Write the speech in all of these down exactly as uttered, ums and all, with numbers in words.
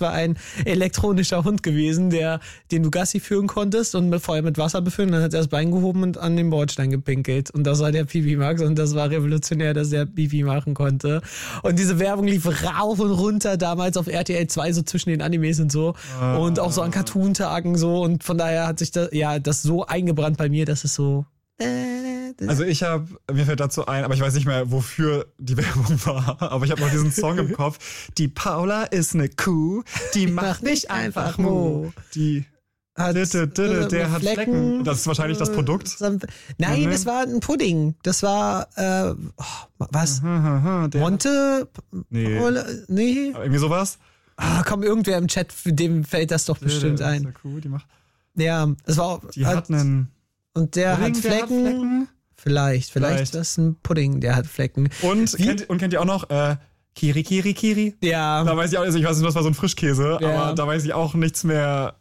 war ein elektronischer Hund gewesen, der den du Gassi führen konntest und mit, vorher mit Wasser befüllen. Dann hat er das Bein gehoben und an den Bordstein gepinkelt. Und das war der Pipi Max und das war revolutionär, dass er Pipi machen konnte. Und diese Werbung lief rauf und runter damals auf R T L zwei, so zwischen den Animes und so. Ah. Und auch so an Cartoon-Tagen so. Und von daher hat sich das, ja, das so eingebrannt bei mir, dass es so... Also ich habe, mir fällt dazu ein, aber ich weiß nicht mehr, wofür die Werbung war, aber ich habe noch diesen Song im Kopf. Die Paula ist eine Kuh, die macht nicht einfach Mo. Die hat, der, der, der hat Flecken. Flecken. Das ist wahrscheinlich das Produkt. Nein, das war ein Pudding. Das war, äh, was? Monte? Nee. Nee. Irgendwie sowas? Ah, komm, irgendwer im Chat, für dem fällt das doch bestimmt ein. Eine Kuh, die macht. Ja, es war auch. Die hat einen. Und der Pudding, hat Flecken. Der hat Flecken? Vielleicht, vielleicht, vielleicht. Das ist ein Pudding, der hat Flecken. Und kennt, und kennt ihr auch noch äh, Kiri, Kiri, Kiri? Ja. Da weiß ich auch, also ich weiß nicht, das war so ein Frischkäse, ja. Aber da weiß ich auch nichts mehr.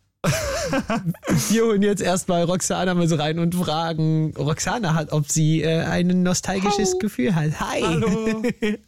Wir holen jetzt erstmal Roxana mit rein und fragen Roxana hat, ob sie äh, ein nostalgisches Hi. Gefühl hat. Hi. Hallo.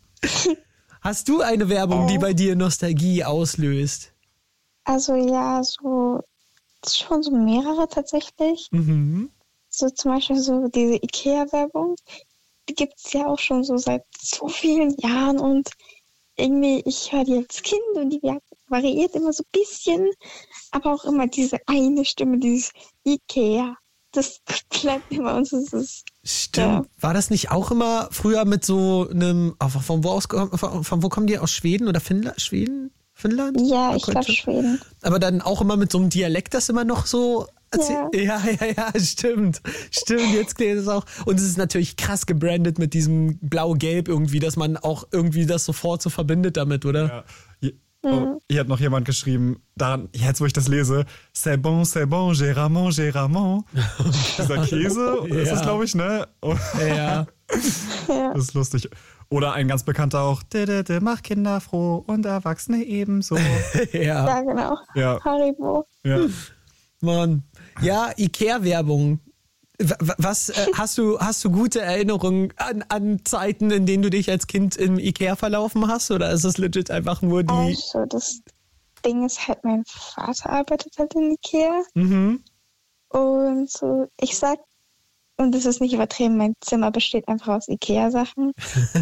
Hast du eine Werbung, die bei dir Nostalgie auslöst? Also ja, so schon so mehrere tatsächlich. Mhm. So zum Beispiel so diese Ikea-Werbung, die gibt es ja auch schon so seit so vielen Jahren und irgendwie, ich höre die als Kind und die variiert immer so ein bisschen, aber auch immer diese eine Stimme, dieses Ikea, das bleibt immer und das ist... Stimmt. Ja. War das nicht auch immer früher mit so einem, von wo aus, von, von wo kommen die, aus Schweden oder Finnland? Schweden? Finnland? Ja, ich glaube Schweden. Aber dann auch immer mit so einem Dialekt, das immer noch so... Ja. ja, ja, ja, stimmt. Stimmt, jetzt klärt es auch. Und es ist natürlich krass gebrandet mit diesem Blau-Gelb irgendwie, dass man auch irgendwie das sofort so verbindet damit, oder? Ja. Hier, oh, hier hat noch jemand geschrieben, daran, jetzt wo ich das lese, c'est bon, c'est bon, j'ai ramon, j'ai ramon. Dieser Käse, ja. Ist das, glaube ich, ne? Oh. Ja. Das ist lustig. Oder ein ganz bekannter auch, mach Kinder froh und Erwachsene ebenso. Ja. Ja, genau. Ja. Haribo. Ja. Mann. Ja, Ikea-Werbung. Was äh, hast du hast du gute Erinnerungen an, an Zeiten, in denen du dich als Kind im Ikea verlaufen hast? Oder ist es legit einfach nur die... Also das Ding ist halt, mein Vater arbeitet halt in Ikea. Mhm. Und so, ich sag, und das ist nicht übertrieben, mein Zimmer besteht einfach aus Ikea-Sachen.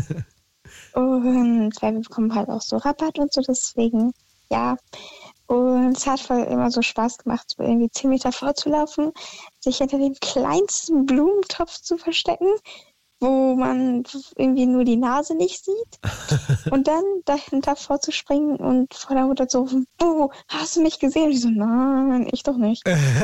Und weil wir bekommen halt auch so Rabatt und so, deswegen, ja... Und es hat voll immer so Spaß gemacht, so irgendwie zehn Meter vorzulaufen, sich hinter dem kleinsten Blumentopf zu verstecken, wo man irgendwie nur die Nase nicht sieht. Und dann dahinter vorzuspringen und vor der Mutter zu rufen, Buh, hast du mich gesehen? Und ich so, nein, ich doch nicht.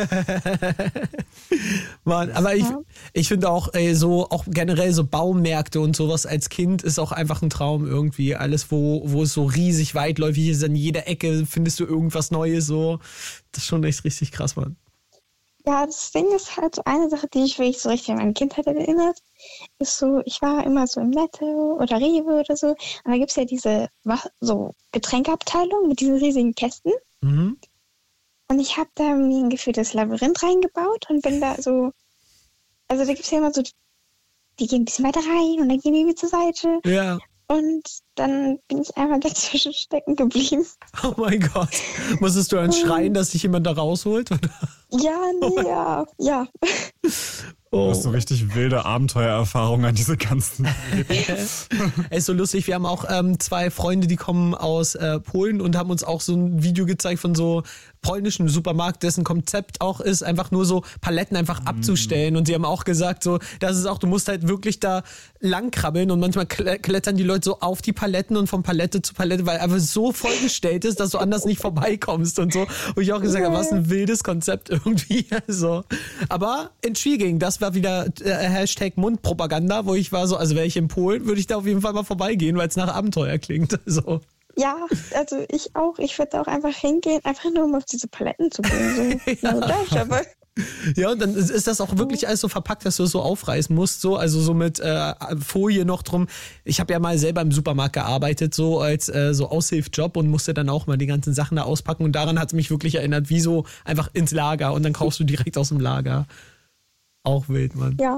Mann, aber ich, ich finde auch ey, so, auch generell so Baumärkte und sowas als Kind ist auch einfach ein Traum irgendwie. Alles, wo, wo es so riesig weitläufig ist, an jeder Ecke findest du irgendwas Neues so. Das ist schon echt richtig krass, Mann. Ja, das Ding ist halt so eine Sache, die ich wirklich so richtig an meine Kindheit erinnert, ist so, ich war immer so im Netto oder Rewe oder so, und da gibt es ja diese so Getränkeabteilung mit diesen riesigen Kästen. Mhm. Und ich habe da mir ein gefühltes Labyrinth reingebaut und bin da so, also da gibt es ja immer so, die gehen ein bisschen weiter rein und dann gehen die wieder zur Seite. Ja. Und dann bin ich einfach dazwischen stecken geblieben. Oh mein Gott. Musstest du dann schreien, dass dich jemand da rausholt? Oder? Ja, nee, oh ja, ja. Oh. Du hast so richtig wilde Abenteuererfahrungen an diese ganzen... Es ist so lustig, wir haben auch ähm, zwei Freunde, die kommen aus äh, Polen und haben uns auch so ein Video gezeigt von so polnischen Supermarkt, dessen Konzept auch ist, einfach nur so Paletten einfach mm. abzustellen. Und sie haben auch gesagt, so, das ist auch, du musst halt wirklich da lang krabbeln und manchmal klettern die Leute so auf die Paletten und von Palette zu Palette, weil einfach so vollgestellt ist, dass du anders nicht vorbeikommst und so. Wo ich auch gesagt habe, was ein wildes Konzept irgendwie. Also. Aber intriguing, das war wieder äh, Hashtag Mundpropaganda, wo ich war so, also wäre ich in Polen, würde ich da auf jeden Fall mal vorbeigehen, weil es nach Abenteuer klingt. So. Ja, also ich auch. Ich würde auch einfach hingehen, einfach nur um auf diese Paletten zu gehen. So. Ja. Ja, ja, und dann ist das auch wirklich alles so verpackt, dass du es so aufreißen musst, so, also so mit äh, Folie noch drum. Ich habe ja mal selber im Supermarkt gearbeitet, so als äh, so Aushilfsjob und musste dann auch mal die ganzen Sachen da auspacken und daran hat es mich wirklich erinnert, wie so einfach ins Lager und dann kaufst du direkt aus dem Lager. Auch wild, Mann. Ja.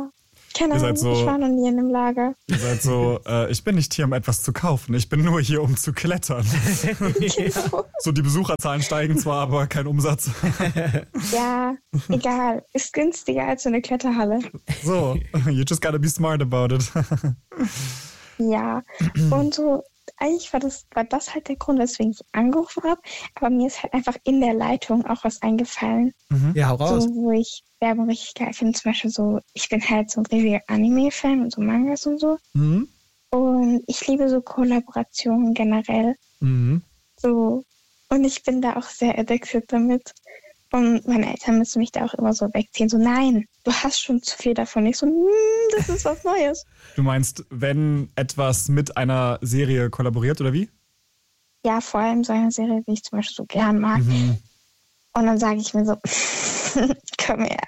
Keine Ahnung, so, ich war noch nie in einem Lager. Ihr seid so, äh, ich bin nicht hier, um etwas zu kaufen. Ich bin nur hier, um zu klettern. Genau. So, die Besucherzahlen steigen zwar, aber kein Umsatz. Ja, egal. Ist günstiger als so eine Kletterhalle. So, you just gotta be smart about it. Ja, und so, eigentlich war das, war das halt der Grund, weswegen ich angerufen habe. Aber mir ist halt einfach in der Leitung auch was eingefallen. Ja, hau raus. So, wo ich Werbung richtig geil finde. Zum Beispiel so, ich bin halt so ein riesiger Anime-Fan und so Mangas und so. Mhm. Und ich liebe so Kollaborationen generell. Mhm. So, und ich bin da auch sehr addicted damit. Und meine Eltern müssen mich da auch immer so wegziehen. So, nein, du hast schon zu viel davon. Ich so, mm, das ist was Neues. Du meinst, wenn etwas mit einer Serie kollaboriert, oder wie? Ja, vor allem so eine Serie, die ich zum Beispiel so gern mag. Mhm. Und dann sage ich mir so, komm her.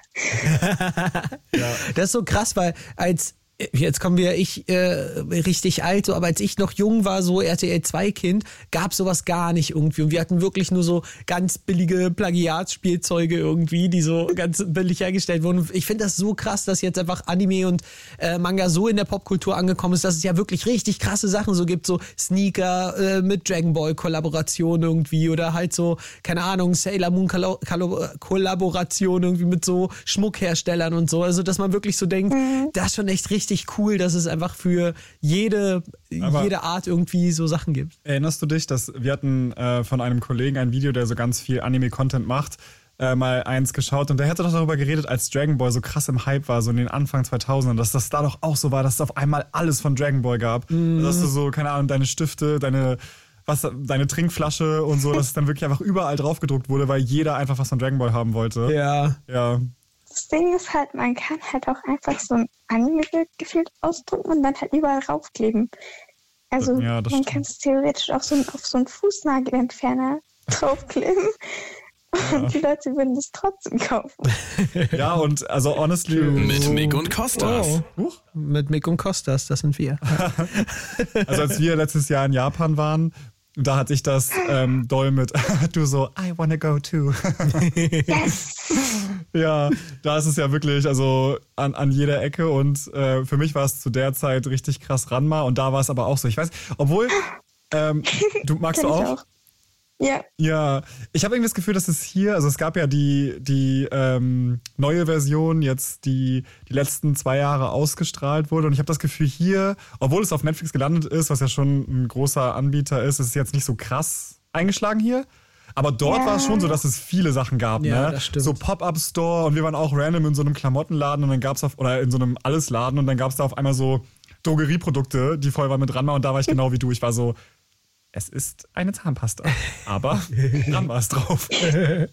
Ja. Das ist so krass, weil als jetzt kommen wir, ich äh, richtig alt, so, aber als ich noch jung war, so R T L zwei Kind, gab sowas gar nicht irgendwie. Und wir hatten wirklich nur so ganz billige Plagiatsspielzeuge irgendwie, die so ganz billig hergestellt wurden. Ich finde das so krass, dass jetzt einfach Anime und äh, Manga so in der Popkultur angekommen ist, dass es ja wirklich richtig krasse Sachen so gibt, so Sneaker äh, mit Dragon Ball Kollaboration irgendwie oder halt so, keine Ahnung, Sailor Moon Kollaboration irgendwie mit so Schmuckherstellern und so. Also, dass man wirklich so denkt, mhm. das ist schon echt richtig cool, dass es einfach für jede, jede Art irgendwie so Sachen gibt. Erinnerst du dich, dass wir hatten äh, von einem Kollegen ein Video, der so ganz viel Anime-Content macht, äh, mal eins geschaut und der hätte doch darüber geredet, als Dragon Ball so krass im Hype war, so in den Anfang zweitausendern, dass das da doch auch so war, dass es auf einmal alles von Dragon Ball gab. Mm. Dass du so, keine Ahnung, deine Stifte, deine was, deine Trinkflasche und so, dass es dann wirklich einfach überall drauf gedruckt wurde, weil jeder einfach was von Dragon Ball haben wollte. Ja. Ja. Das Ding ist halt, man kann halt auch einfach so ein Anime-Bild gefühlt ausdrucken und dann halt überall raufkleben. Also ja, man kann es theoretisch auch so auf so einen Fußnagelentferner draufkleben und ja. die Leute würden das trotzdem kaufen. Ja, und also honestly... Mit Mick und Kostas. Oh. Uh. Mit Mick und Kostas, das sind wir. Also als wir letztes Jahr in Japan waren, da hatte ich das ähm, doll mit, du so, I wanna go too. Yes. Ja, da ist es ja wirklich, also an, an jeder Ecke und äh, für mich war es zu der Zeit richtig krass Ranma und da war es aber auch so. Ich weiß, obwohl, ähm, du magst du auch? auch? Ja. Ja, ich habe irgendwie das Gefühl, dass es hier, also es gab ja die, die ähm, neue Version jetzt, die die letzten zwei Jahre ausgestrahlt wurde und ich habe das Gefühl hier, obwohl es auf Netflix gelandet ist, was ja schon ein großer Anbieter ist, ist es jetzt nicht so krass eingeschlagen hier. Aber dort ja. war es schon so, dass es viele Sachen gab, ja, ne? Das stimmt. So Pop-Up-Store und wir waren auch random in so einem Klamottenladen und dann gab's auf, oder in so einem Allesladen und dann gab es da auf einmal so Drogerieprodukte, die voll waren mit Ranma und da war ich genau wie du. Ich war so, es ist eine Zahnpasta, aber Ranma ist drauf. Ja.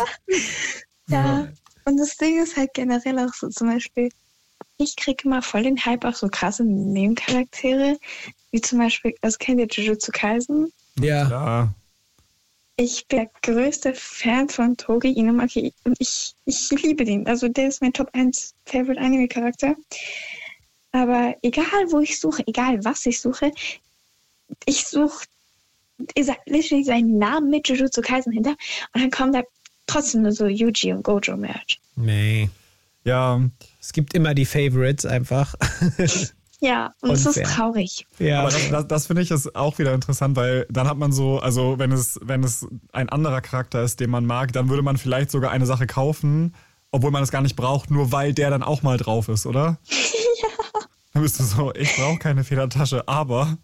Ja, und das Ding ist halt generell auch so zum Beispiel, ich kriege immer voll den Hype auf so krasse Nebencharaktere, wie zum Beispiel, also kennt ihr Jujutsu Kaisen? Ja. Ja. Ich bin der größte Fan von Togi Inumaki und ich, ich liebe den. Also der ist mein Top eins Favorite Anime-Charakter. Aber egal, wo ich suche, egal, was ich suche, ich suche literally seinen Namen mit Jujutsu Kaisen hinter und dann kommt da trotzdem nur so Yuji und Gojo Merch. Nee. Ja. Es gibt immer die Favorites einfach. Ja, und es ist traurig. Ja. Aber das, das, das finde ich ist auch wieder interessant, weil dann hat man so, also wenn es, wenn es ein anderer Charakter ist, den man mag, dann würde man vielleicht sogar eine Sache kaufen, obwohl man es gar nicht braucht, nur weil der dann auch mal drauf ist, oder? Ja. Dann bist du so, ich brauche keine Federtasche, aber...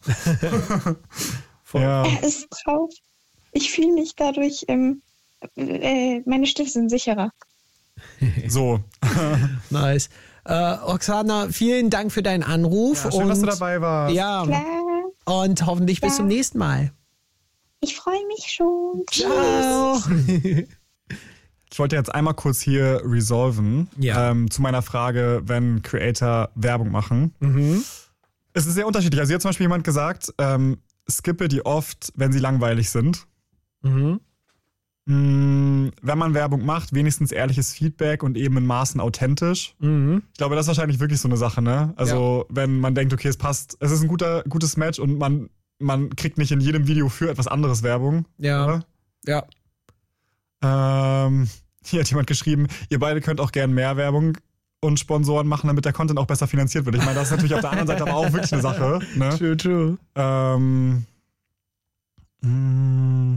Ja. Er ist traurig. Ich fühle mich dadurch, ähm, äh, meine Stifte sind sicherer. So. Nice. Äh, Oksana, vielen Dank für deinen Anruf. Ja, schön, und, dass du dabei warst. Ja. Klar. Und hoffentlich Klar. bis zum nächsten Mal. Ich freue mich schon. Ciao. Ich wollte jetzt einmal kurz hier resolven ja. ähm, zu meiner Frage, wenn Creator Werbung machen. Mhm. Es ist sehr unterschiedlich. Also hier hat zum Beispiel jemand gesagt, ähm, skippe die oft, wenn sie langweilig sind. Mhm. Wenn man Werbung macht, wenigstens ehrliches Feedback und eben in Maßen authentisch. Mhm. Ich glaube, das ist wahrscheinlich wirklich so eine Sache, ne? Also, ja. wenn man denkt, okay, es passt, es ist ein guter, gutes Match und man, man kriegt nicht in jedem Video für etwas anderes Werbung. Ja. Oder? Ja. Ähm, hier hat jemand geschrieben, ihr beide könnt auch gern mehr Werbung und Sponsoren machen, damit der Content auch besser finanziert wird. Ich meine, das ist natürlich auf der anderen Seite aber auch wirklich eine Sache. Ne? True, true. Ähm, mh.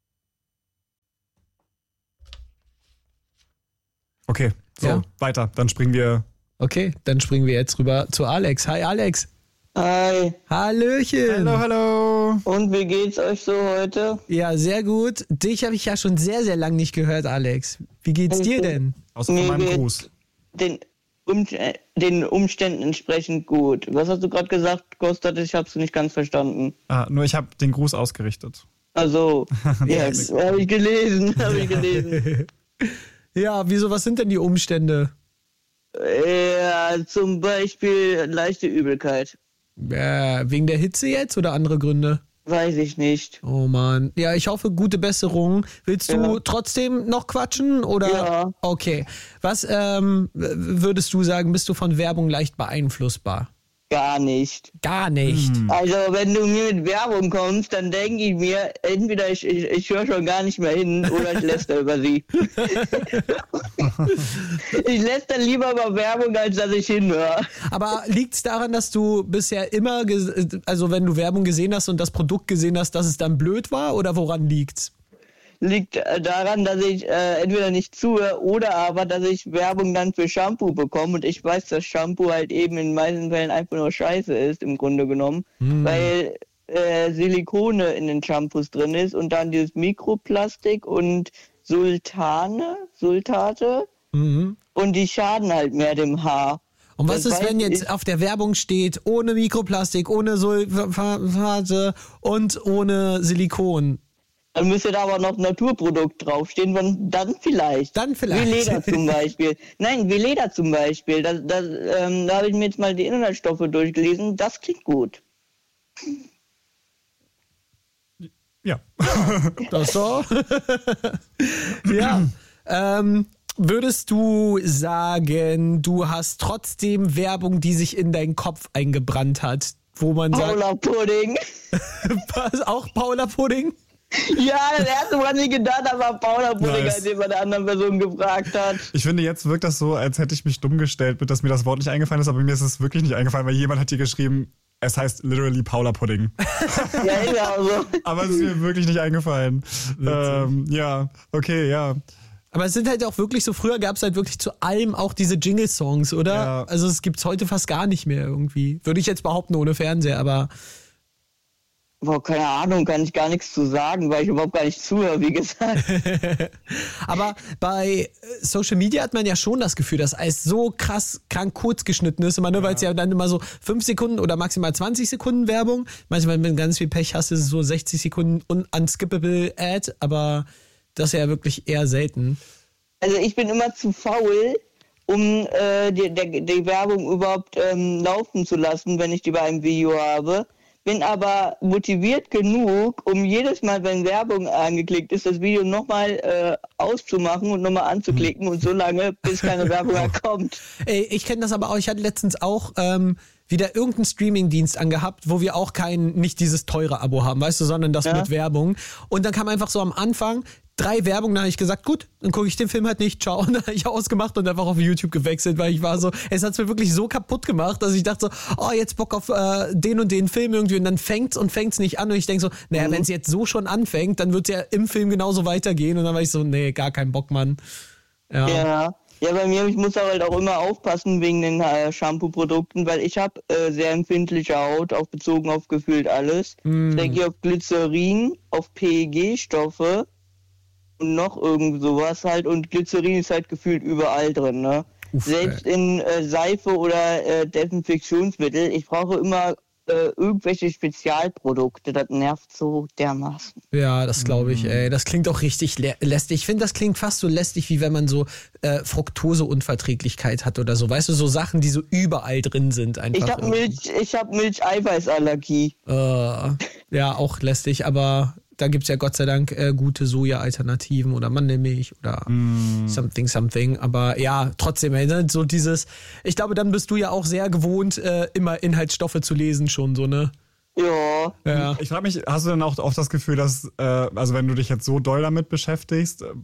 Okay, so, Ja. weiter. Dann springen wir. Okay, dann springen wir jetzt rüber zu Alex. Hi Alex. Hi. Hallöchen. Hallo, hallo. Und wie geht's euch so heute? Ja, sehr gut. Dich habe ich ja schon sehr, sehr lange nicht gehört, Alex. Wie geht's dir denn? Außer von Mir meinem geht's Gruß. Den, um, den Umständen entsprechend gut. Was hast du gerade gesagt, Kostat? Ich hab's nicht ganz verstanden. Ah, nur ich habe den Gruß ausgerichtet. Also, ja, Yes. habe ich gelesen, habe ich gelesen. Ja, wieso, was sind denn die Umstände? Ja, zum Beispiel leichte Übelkeit. Äh, wegen der Hitze jetzt oder andere Gründe? Weiß ich nicht. Oh Mann. Ja, ich hoffe, gute Besserung. Willst du Ja. trotzdem noch quatschen? Oder? Ja. Okay. Was ähm, w- würdest du sagen, bist du von Werbung leicht beeinflussbar? Gar nicht. Gar nicht. Also, wenn du mir mit Werbung kommst, dann denke ich mir, entweder ich, ich, ich höre schon gar nicht mehr hin oder ich läster über sie. Ich läster lieber über Werbung, als dass ich hinhöre. Aber liegt es daran, dass du bisher immer, ges- also wenn du Werbung gesehen hast und das Produkt gesehen hast, dass es dann blöd war? Oder woran liegt's? Liegt äh, daran, dass ich äh, entweder nicht zuhöre oder aber, dass ich Werbung dann für Shampoo bekomme und ich weiß, dass Shampoo halt eben in den meisten Fällen einfach nur scheiße ist, im Grunde genommen, weil äh, Silikone in den Shampoos drin ist und dann dieses Mikroplastik und Sultane, Sultate Mhm. und die schaden halt mehr dem Haar. Und was Das ist, wenn weiß jetzt ich. auf der Werbung steht, ohne Mikroplastik, ohne Sulfate und ohne Silikon? Dann müsste da aber noch Naturprodukt draufstehen, wann- dann vielleicht. Dann vielleicht. Wie Leder zum Beispiel. Nein, wie Leder zum Beispiel. Das, das, ähm, da habe ich mir jetzt mal die Inhaltsstoffe durchgelesen. Das klingt gut. Ja. Das so. Ja. Ähm, würdest du sagen, du hast trotzdem Werbung, die sich in deinen Kopf eingebrannt hat, wo man sagt, Paula Pudding. was, auch Paula Pudding? Ja, das erste, woran ich gedacht habe, war Paula Pudding, Nice. als jemand der anderen Person gefragt hat. Ich finde, jetzt wirkt das so, als hätte ich mich dumm gestellt, mit dass mir das Wort nicht eingefallen ist, aber mir ist es wirklich nicht eingefallen, weil jemand hat hier geschrieben, es heißt literally Paula Pudding. Ja, ist ja auch so. Aber es ist mir wirklich nicht eingefallen. ähm, ja, okay, ja. Aber es sind halt auch wirklich so, früher gab es halt wirklich zu allem auch diese Jingle-Songs, oder? Ja. Also es gibt's heute fast gar nicht mehr irgendwie. Würde ich jetzt behaupten, ohne Fernseher, aber Boah, keine Ahnung, kann ich gar nichts zu sagen, weil ich überhaupt gar nicht zuhöre, wie gesagt. Aber bei äh, Social Media hat man ja schon das Gefühl, dass alles so krass krank kurz geschnitten ist, immer nur, weil es ja dann immer so fünf Sekunden oder maximal zwanzig Sekunden Werbung. Manchmal, wenn du ganz viel Pech hast, ist es so sechzig Sekunden un- unskippable Ad, aber das ist ja wirklich eher selten. Also ich bin immer zu faul, um äh, die, der, die Werbung überhaupt ähm, laufen zu lassen, wenn ich die bei einem Video habe. Bin aber motiviert genug, um jedes Mal, wenn Werbung angeklickt ist, das Video nochmal äh, auszumachen und nochmal anzuklicken und so lange, bis keine Werbung mehr kommt. Ey, ich kenne das aber auch, ich hatte letztens auch ähm, wieder irgendeinen Streamingdienst angehabt, wo wir auch kein, nicht dieses teure Abo haben, weißt du, sondern das Ja. mit Werbung. Und dann kam einfach so am Anfang drei Werbungen, da habe ich gesagt, gut, dann gucke ich den Film halt nicht, ciao. Und dann habe ich ausgemacht und einfach auf YouTube gewechselt, weil ich war so, es hat es mir wirklich so kaputt gemacht, dass ich dachte so, oh, jetzt Bock auf äh, den und den Film irgendwie und dann fängt's und fängt's nicht an und ich denke so, naja, wenn es jetzt so schon anfängt, dann wird es ja im Film genauso weitergehen und dann war ich so, nee, gar kein Bock, Mann. Ja. Ja. Ja, bei mir, ich muss halt auch immer aufpassen wegen den äh, Shampoo-Produkten, weil ich habe äh, sehr empfindliche Haut, auch bezogen auf gefühlt alles. Ich denke hier auf Glycerin, auf P E G-Stoffe und noch irgend sowas halt. Und Glycerin ist halt gefühlt überall drin, ne? Uff, Selbst in äh, Seife oder äh, Desinfektionsmittel. Ich brauche immer äh, irgendwelche Spezialprodukte. Das nervt so dermaßen. Ja, das glaube ich, ey. Das klingt auch richtig lä- lästig. Ich finde, das klingt fast so lästig, wie wenn man so äh, Fructoseunverträglichkeit hat oder so. Weißt du, so Sachen, die so überall drin sind einfach. Ich habe irgendwie. Milch, ich habe Milcheiweißallergie. Äh, ja, auch lästig, aber da gibt es ja Gott sei Dank äh, gute Soja-Alternativen oder Mandelmilch oder something, something. Aber ja, trotzdem, ey, ne, so dieses, ich glaube, dann bist du ja auch sehr gewohnt, äh, immer Inhaltsstoffe zu lesen schon, so, ne? Ja. Ja. Ich frage mich, hast du denn auch oft das Gefühl, dass, äh, also wenn du dich jetzt so doll damit beschäftigst, äh,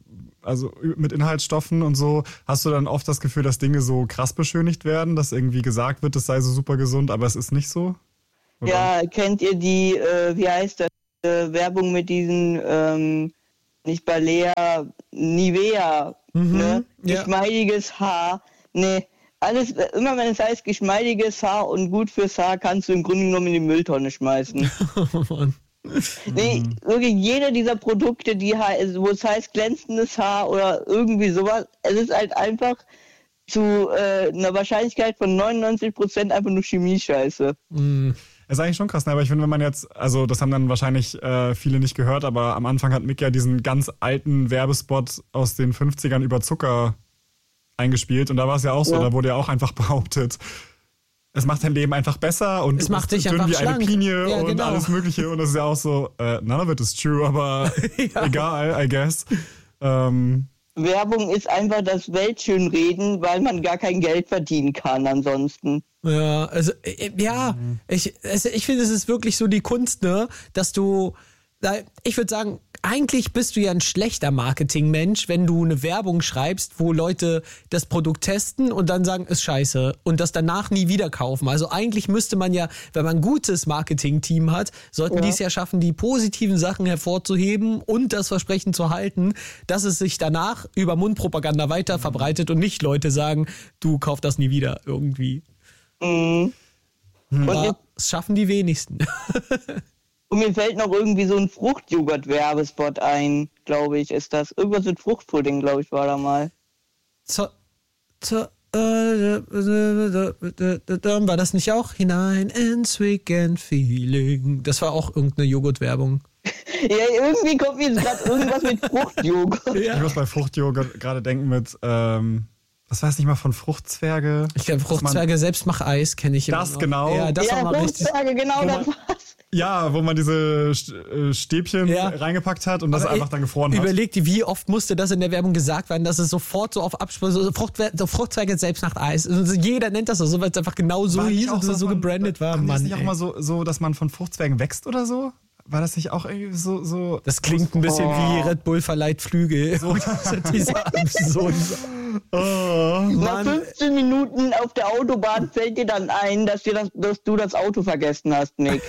also mit Inhaltsstoffen und so, hast du dann oft das Gefühl, dass Dinge so krass beschönigt werden, dass irgendwie gesagt wird, es sei so super gesund, aber es ist nicht so? Oder? Ja, kennt ihr die, äh, wie heißt das, äh, Werbung mit diesen, ähm, nicht Balea, Nivea, Mhm, ne? ja. Geschmeidiges Haar, ne, alles, immer wenn es heißt geschmeidiges Haar und gut fürs Haar, kannst du im Grunde genommen in die Mülltonne schmeißen. Oh Mann. Nee, wirklich jede dieser Produkte, die halt, wo es heißt glänzendes Haar oder irgendwie sowas, es ist halt einfach zu äh, einer Wahrscheinlichkeit von neunundneunzig Prozent einfach nur Chemie-Scheiße. Mm. Ist eigentlich schon krass, ne? Aber ich finde, wenn man jetzt, also das haben dann wahrscheinlich äh, viele nicht gehört, aber am Anfang hat Mick ja diesen ganz alten Werbespot aus den fünfzigern über Zucker eingespielt und da war es ja auch so, Ja. da wurde ja auch einfach behauptet, es macht dein Leben einfach besser und Es du macht bist dich dünn einfach wie eine schlank. Pinie Ja, und genau. alles mögliche und das ist ja auch so, äh, none of it is true, aber Ja. egal, I guess. Ähm, Werbung ist einfach das Weltschönreden, weil man gar kein Geld verdienen kann ansonsten. Ja, also äh, ja, ich, also, ich finde, es ist wirklich so die Kunst, ne, dass du, da- ich würde sagen, eigentlich bist du ja ein schlechter Marketingmensch, wenn du eine Werbung schreibst, wo Leute das Produkt testen und dann sagen, ist scheiße und das danach nie wieder kaufen. Also eigentlich müsste man ja, wenn man ein gutes Marketing-Team hat, sollten Ja. die es ja schaffen, die positiven Sachen hervorzuheben und das Versprechen zu halten, dass es sich danach über Mundpropaganda weiter verbreitet und nicht Leute sagen, du kauf das nie wieder irgendwie. Mhm. Und, Aber jetzt, es schaffen die wenigsten. und mir fällt noch irgendwie so ein Fruchtjoghurt-Werbespot ein, glaube ich, ist das. Irgendwas mit Fruchtpudding, glaube ich, war da mal. Zo, zo, äh, war das nicht auch? Hinein ins Weekend Feeling. Das war auch irgendeine Joghurt-Werbung. Ja, irgendwie kommt mir jetzt gerade irgendwas mit Fruchtjoghurt. Ich muss bei Fruchtjoghurt gerade denken mit, ähm, was weiß ich mal von Fruchtzwerge. Ich glaube, Fruchtzwerge Selbstmach-Eis kenne ich immer Das noch. genau. Ja, das war Ja, mal richtig. Fruchtzwerge, genau Wo das man- war's. Ja, wo man diese St- äh, Stäbchen Ja. reingepackt hat und das Aber einfach ich- dann gefroren hat. Überleg dir, wie oft musste das in der Werbung gesagt werden, dass es sofort so auf Abspruch, so Fruchtwer- so Fruchtzwerge Selbstmacht-Eis. Also jeder nennt das so, weil es einfach genau so War nicht hieß auch und so, so von- gebrandet war. Haben die das Mann, nicht auch ey. mal so, so, dass man von Fruchtzwergen wächst oder so? War das nicht auch irgendwie so... so Das klingt ein bisschen wie Red Bull verleiht Flügel. So. Dieser Absurd. Oh. Nach fünfzehn Minuten auf der Autobahn fällt dir dann ein, dass, dir das, dass du das Auto vergessen hast, Nick.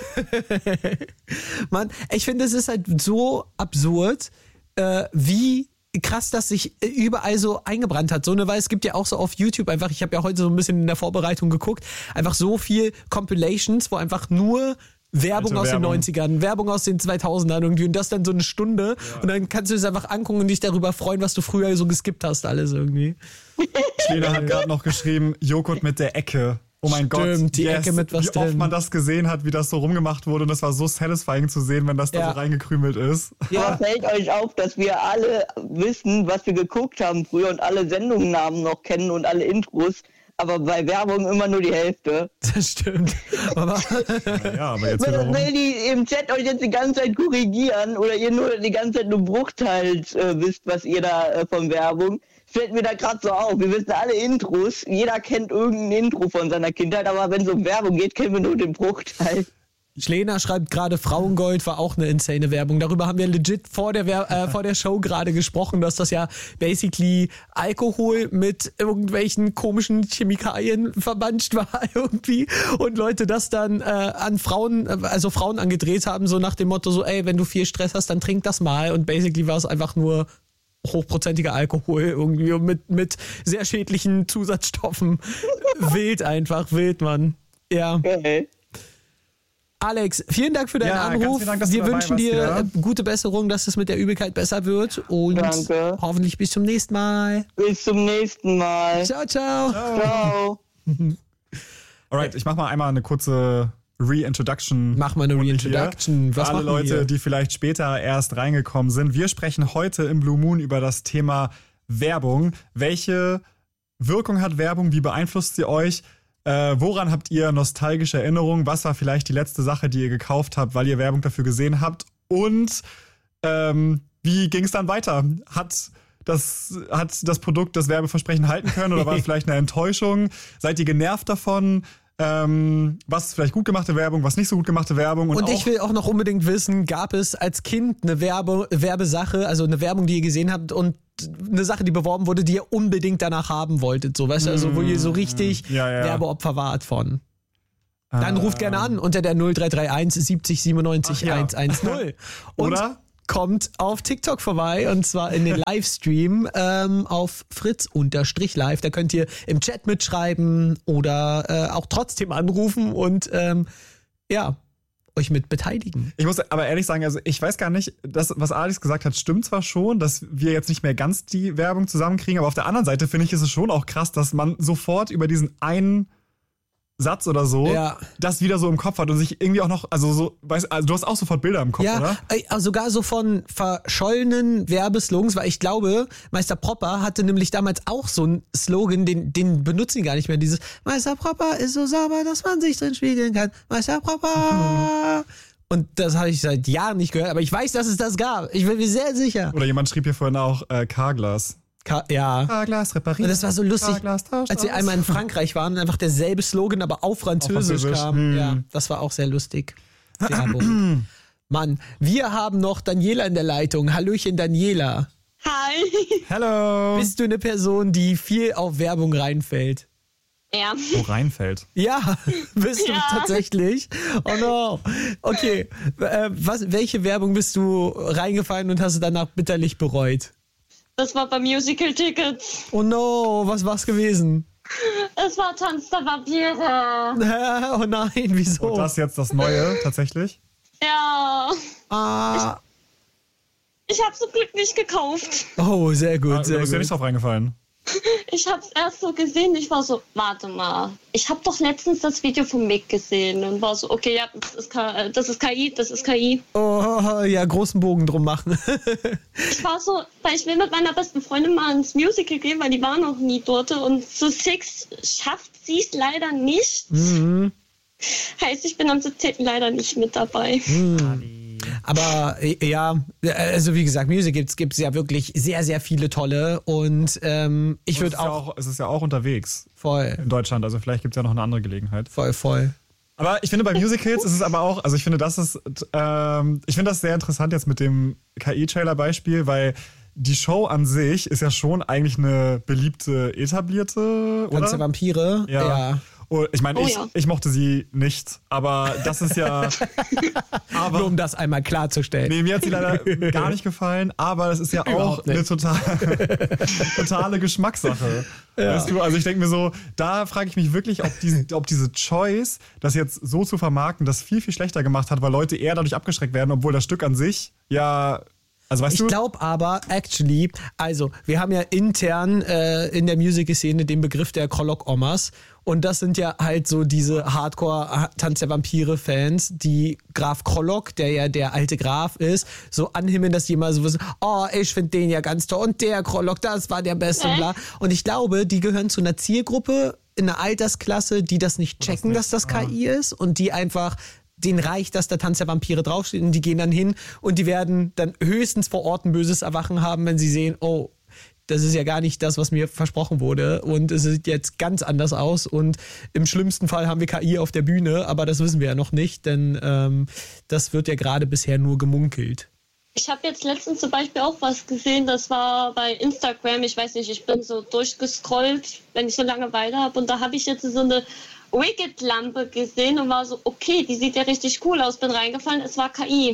Mann, ich finde, es ist halt so absurd, äh, wie krass das sich äh, überall so eingebrannt hat. So, ne, weil es gibt ja auch so auf YouTube einfach, ich habe ja heute so ein bisschen in der Vorbereitung geguckt, einfach so viel Compilations, wo einfach nur Werbung Alte aus Werbung. den neunzigern, Werbung aus den zweitausendern irgendwie und das dann so eine Stunde und dann kannst du es einfach angucken und dich darüber freuen, was du früher so geskippt hast, alles irgendwie. Lena hat gerade noch geschrieben, Joghurt mit der Ecke. Oh mein Gott, Stimmt, die yes. Ecke mit was wie oft drin. man das gesehen hat, wie das so rumgemacht wurde und das war so satisfying zu sehen, wenn das da Ja. so reingekrümelt ist. Aber fällt euch auf, dass wir alle wissen, was wir geguckt haben früher und alle Sendungsnamen noch kennen und alle Intros, aber bei Werbung immer nur die Hälfte. Das stimmt. Aber Ja, aber jetzt Weil, wiederum... weil die im Chat euch jetzt die ganze Zeit korrigieren oder ihr nur die ganze Zeit nur Bruchteil äh, wisst, was ihr da äh, von Werbung, fällt mir da gerade so auf. Wir wissen alle Intros, jeder kennt irgendein Intro von seiner Kindheit, aber wenn es um Werbung geht, kennen wir nur den Bruchteil. Schlena schreibt gerade, Frauengold war auch eine insane Werbung. Darüber haben wir legit vor der, Wer- äh, vor der Show gerade gesprochen, dass das ja basically Alkohol mit irgendwelchen komischen Chemikalien verbanscht war irgendwie und Leute das dann äh, an Frauen, äh, also Frauen angedreht haben, so nach dem Motto so, ey, wenn du viel Stress hast, dann trink das mal und basically war es einfach nur hochprozentiger Alkohol irgendwie und mit, mit sehr schädlichen Zusatzstoffen. Wild einfach, wild, Mann. Ja. Okay. Alex, vielen Dank für deinen Ja, ganz Anruf. vielen Dank, dass du Wir dabei wünschen warst, dir ja. äh, gute Besserung, dass es mit der Übelkeit besser wird und Danke. hoffentlich bis zum nächsten Mal. Bis zum nächsten Mal. Ciao, ciao. Ciao. Alright, ich mach mal einmal eine kurze Reintroduction. Mach mal eine Runde Reintroduction. hier. Was Für alle machen wir Leute, hier? die vielleicht später erst reingekommen sind. Wir sprechen heute im Blue Moon über das Thema Werbung. Welche Wirkung hat Werbung? Wie beeinflusst sie euch? Äh, woran habt ihr nostalgische Erinnerungen? Was war vielleicht die letzte Sache, die ihr gekauft habt, weil ihr Werbung dafür gesehen habt? Und ähm, wie ging es dann weiter? Hat das, hat das Produkt das Werbeversprechen halten können oder war es vielleicht eine Enttäuschung? Seid ihr genervt davon? Ähm, was vielleicht gut gemachte Werbung, was nicht so gut gemachte Werbung. Und, Und auch, ich will auch noch unbedingt wissen, gab es als Kind eine Werbe, Werbesache, also eine Werbung, die ihr gesehen habt und eine Sache, die beworben wurde, die ihr unbedingt danach haben wolltet, so, weißt du, also wo ihr so richtig ja, ja. Werbeopfer wart von. Dann ähm, ruft gerne an unter der null drei drei eins siebzig siebenundneunzig Ach ja. hundertzehn. Und Oder? kommt auf TikTok vorbei und zwar in den Livestream ähm, auf Fritz-Live. Da könnt ihr im Chat mitschreiben oder äh, auch trotzdem anrufen und ähm, ja, euch mit beteiligen. Ich muss aber ehrlich sagen, also ich weiß gar nicht, das, was Alex gesagt hat, stimmt zwar schon, dass wir jetzt nicht mehr ganz die Werbung zusammenkriegen, aber auf der anderen Seite finde ich, ist es schon auch krass, dass man sofort über diesen einen Satz oder so, Ja. das wieder so im Kopf hat und sich irgendwie auch noch, also so, weißt, also du hast auch sofort Bilder im Kopf, Ja, oder? äh, also sogar so von verschollenen Werbeslogans, weil ich glaube, Meister Propper hatte nämlich damals auch so einen Slogan, den, den benutzen die gar nicht mehr, dieses Meister Propper ist so sauber, dass man sich drin spiegeln kann. Meister Propper. Und das habe ich seit Jahren nicht gehört, aber ich weiß, dass es das gab. Ich bin mir sehr sicher. Oder jemand schrieb hier vorhin auch äh, Carglass. Ka- ja. Carglass repariert. Und das war so lustig, Carglass tauscht als wir aus. einmal in Frankreich waren und einfach derselbe Slogan, aber auf Französisch, Auf Französisch. kam. Hm. Ja, das war auch sehr lustig. Werbung. Mann, wir haben noch Daniela in der Leitung. Hallöchen, Daniela. Hi. Hello. Bist du eine Person, die viel auf Werbung reinfällt? Ja. Wo reinfällt. Ja, bist du Ja. tatsächlich? Oh no. Okay, äh, was, welche Werbung bist du reingefallen und hast du danach bitterlich bereut? Das war bei Musical Tickets. Oh no, was war's gewesen? Es war Tanz der Vampire. Oh nein, wieso? Und das jetzt das Neue, tatsächlich? Ja. Ah. Ich habe zum Glück nicht gekauft. Oh, sehr gut, Ah, sehr du bist ja gut. nicht drauf reingefallen. Ich habe es erst so gesehen. Ich war so, warte mal. Ich habe doch letztens das Video von Mick gesehen und war so, okay, ja, das ist, K- das ist K I, das ist K I. Oh, ja, großen Bogen drum machen. Ich war so, weil ich will mit meiner besten Freundin mal ins Musical gehen, weil die war noch nie dort. Und zu Six schafft sie es leider nicht. Mhm. Heißt, ich bin am siebzehnten leider nicht mit dabei. Aber äh, ja, also wie gesagt, Music gibt's gibt's ja wirklich sehr, sehr viele tolle und ähm, ich Und es würde ist ja auch, auch, es ist ja auch unterwegs voll, in Deutschland, also vielleicht gibt es ja noch eine andere Gelegenheit. voll, voll. Aber ich finde, bei Musicals ist es aber auch, also ich finde, das ist, ähm, ich finde das sehr interessant jetzt mit dem K I-Trailer-Beispiel, weil die Show an sich ist ja schon eigentlich eine beliebte, etablierte, oder? Tanz der Vampire, Ja. ja. Oh, ich meine, Oh ich, ja. ich mochte sie nicht, aber das ist ja. aber Nur um das einmal klarzustellen. Nee, mir hat sie leider gar nicht gefallen, aber das ist ja auch Überhaupt nicht. eine total, totale Geschmackssache. Weißt du, also ich denke mir so, da frage ich mich wirklich, ob diese, ob diese Choice, das jetzt so zu vermarkten, das viel, viel schlechter gemacht hat, weil Leute eher dadurch abgeschreckt werden, obwohl das Stück an sich ja. Also weißt Ich du? glaube aber, actually, also wir haben ja intern äh, in der Musical-Szene den Begriff der Krollock-Omas und das sind ja halt so diese Hardcore-Tanz der Vampire-Fans, die Graf Krollock, der ja der alte Graf ist, so anhimmeln, dass die immer so wissen, oh, ich finde den ja ganz toll und der Krollock, das war der Beste und bla. Und ich glaube, die gehören zu einer Zielgruppe in einer Altersklasse, die das nicht checken, dass das K I ist und die einfach denen reicht, dass der Tanz der Vampire draufsteht und die gehen dann hin und die werden dann höchstens vor Ort ein böses Erwachen haben, wenn sie sehen, oh, das ist ja gar nicht das, was mir versprochen wurde und es sieht jetzt ganz anders aus und im schlimmsten Fall haben wir K I auf der Bühne, aber das wissen wir ja noch nicht, denn ähm, das wird ja gerade bisher nur gemunkelt. Ich habe jetzt letztens zum Beispiel auch was gesehen, das war bei Instagram, ich weiß nicht, ich bin so durchgescrollt, wenn ich so Langeweile habe und da habe ich jetzt so eine Wicked-Lampe gesehen und war so, okay, die sieht ja richtig cool aus, bin reingefallen, es war K I.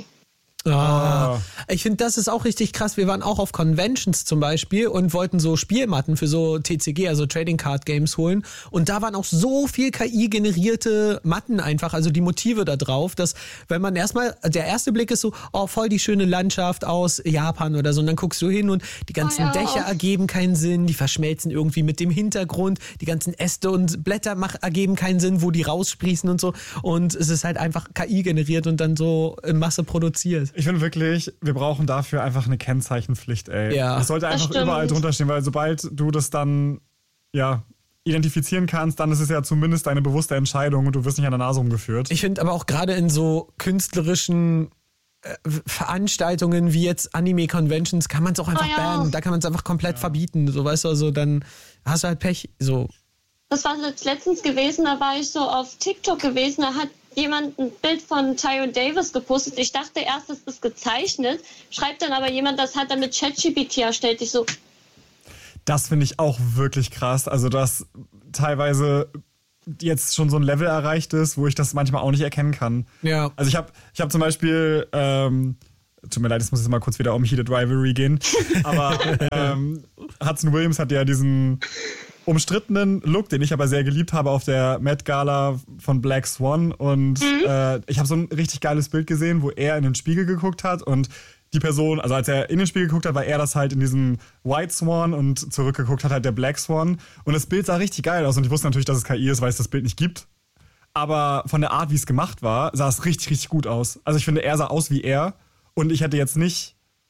Ah. Ich finde, das ist auch richtig krass. Wir waren auch auf Conventions zum Beispiel und wollten so Spielmatten für so T C G, also Trading Card Games holen. Und da waren auch so viel K I-generierte Matten einfach, also die Motive da drauf, dass wenn man erstmal, der erste Blick ist so, oh, voll die schöne Landschaft aus Japan oder so. Und dann guckst du hin und die ganzen Oh ja. Dächer ergeben keinen Sinn, die verschmelzen irgendwie mit dem Hintergrund, die ganzen Äste und Blätter mach, ergeben keinen Sinn, wo die raussprießen und so. Und es ist halt einfach K I generiert und dann so in Masse produziert. Ich finde wirklich, wir brauchen dafür einfach eine Kennzeichenpflicht, ey. Ja. Das sollte einfach stimmt. überall drunter stehen, weil sobald du das dann, ja, identifizieren kannst, dann ist es ja zumindest eine bewusste Entscheidung und du wirst nicht an der Nase rumgeführt. Ich finde aber auch gerade in so künstlerischen äh, Veranstaltungen wie jetzt Anime-Conventions kann man es auch einfach Oh ja. bannen. Da kann man es einfach komplett verbieten. So, weißt du, also dann hast du halt Pech. So. das war jetzt letztens gewesen, da war ich so auf TikTok gewesen, da hat jemand ein Bild von Tyron Davis gepostet. Ich dachte erst, das ist gezeichnet, schreibt dann aber jemand, das hat er mit ChatGPT erstellt. Ich so... Das finde ich auch wirklich krass, also dass teilweise jetzt schon so ein Level erreicht ist, wo ich das manchmal auch nicht erkennen kann. Ja. Also ich habe ich hab zum Beispiel... Ähm, Tut mir leid, jetzt muss ich mal kurz wieder um Heated Rivalry gehen. Aber ähm, Hudson Williams hat ja diesen umstrittenen Look, den ich aber sehr geliebt habe auf der Met Gala von Black Swan. Und mhm. äh, ich habe so ein richtig geiles Bild gesehen, wo er in den Spiegel geguckt hat. Und die Person, also als er in den Spiegel geguckt hat, war er das halt in diesem White Swan und zurückgeguckt hat halt der Black Swan. Und das Bild sah richtig geil aus. Und ich wusste natürlich, dass es K I ist, weil es das Bild nicht gibt. Aber von der Art, wie es gemacht war, sah es richtig, richtig gut aus. Also ich finde, er sah aus wie er. Und ich hätte jetzt nicht,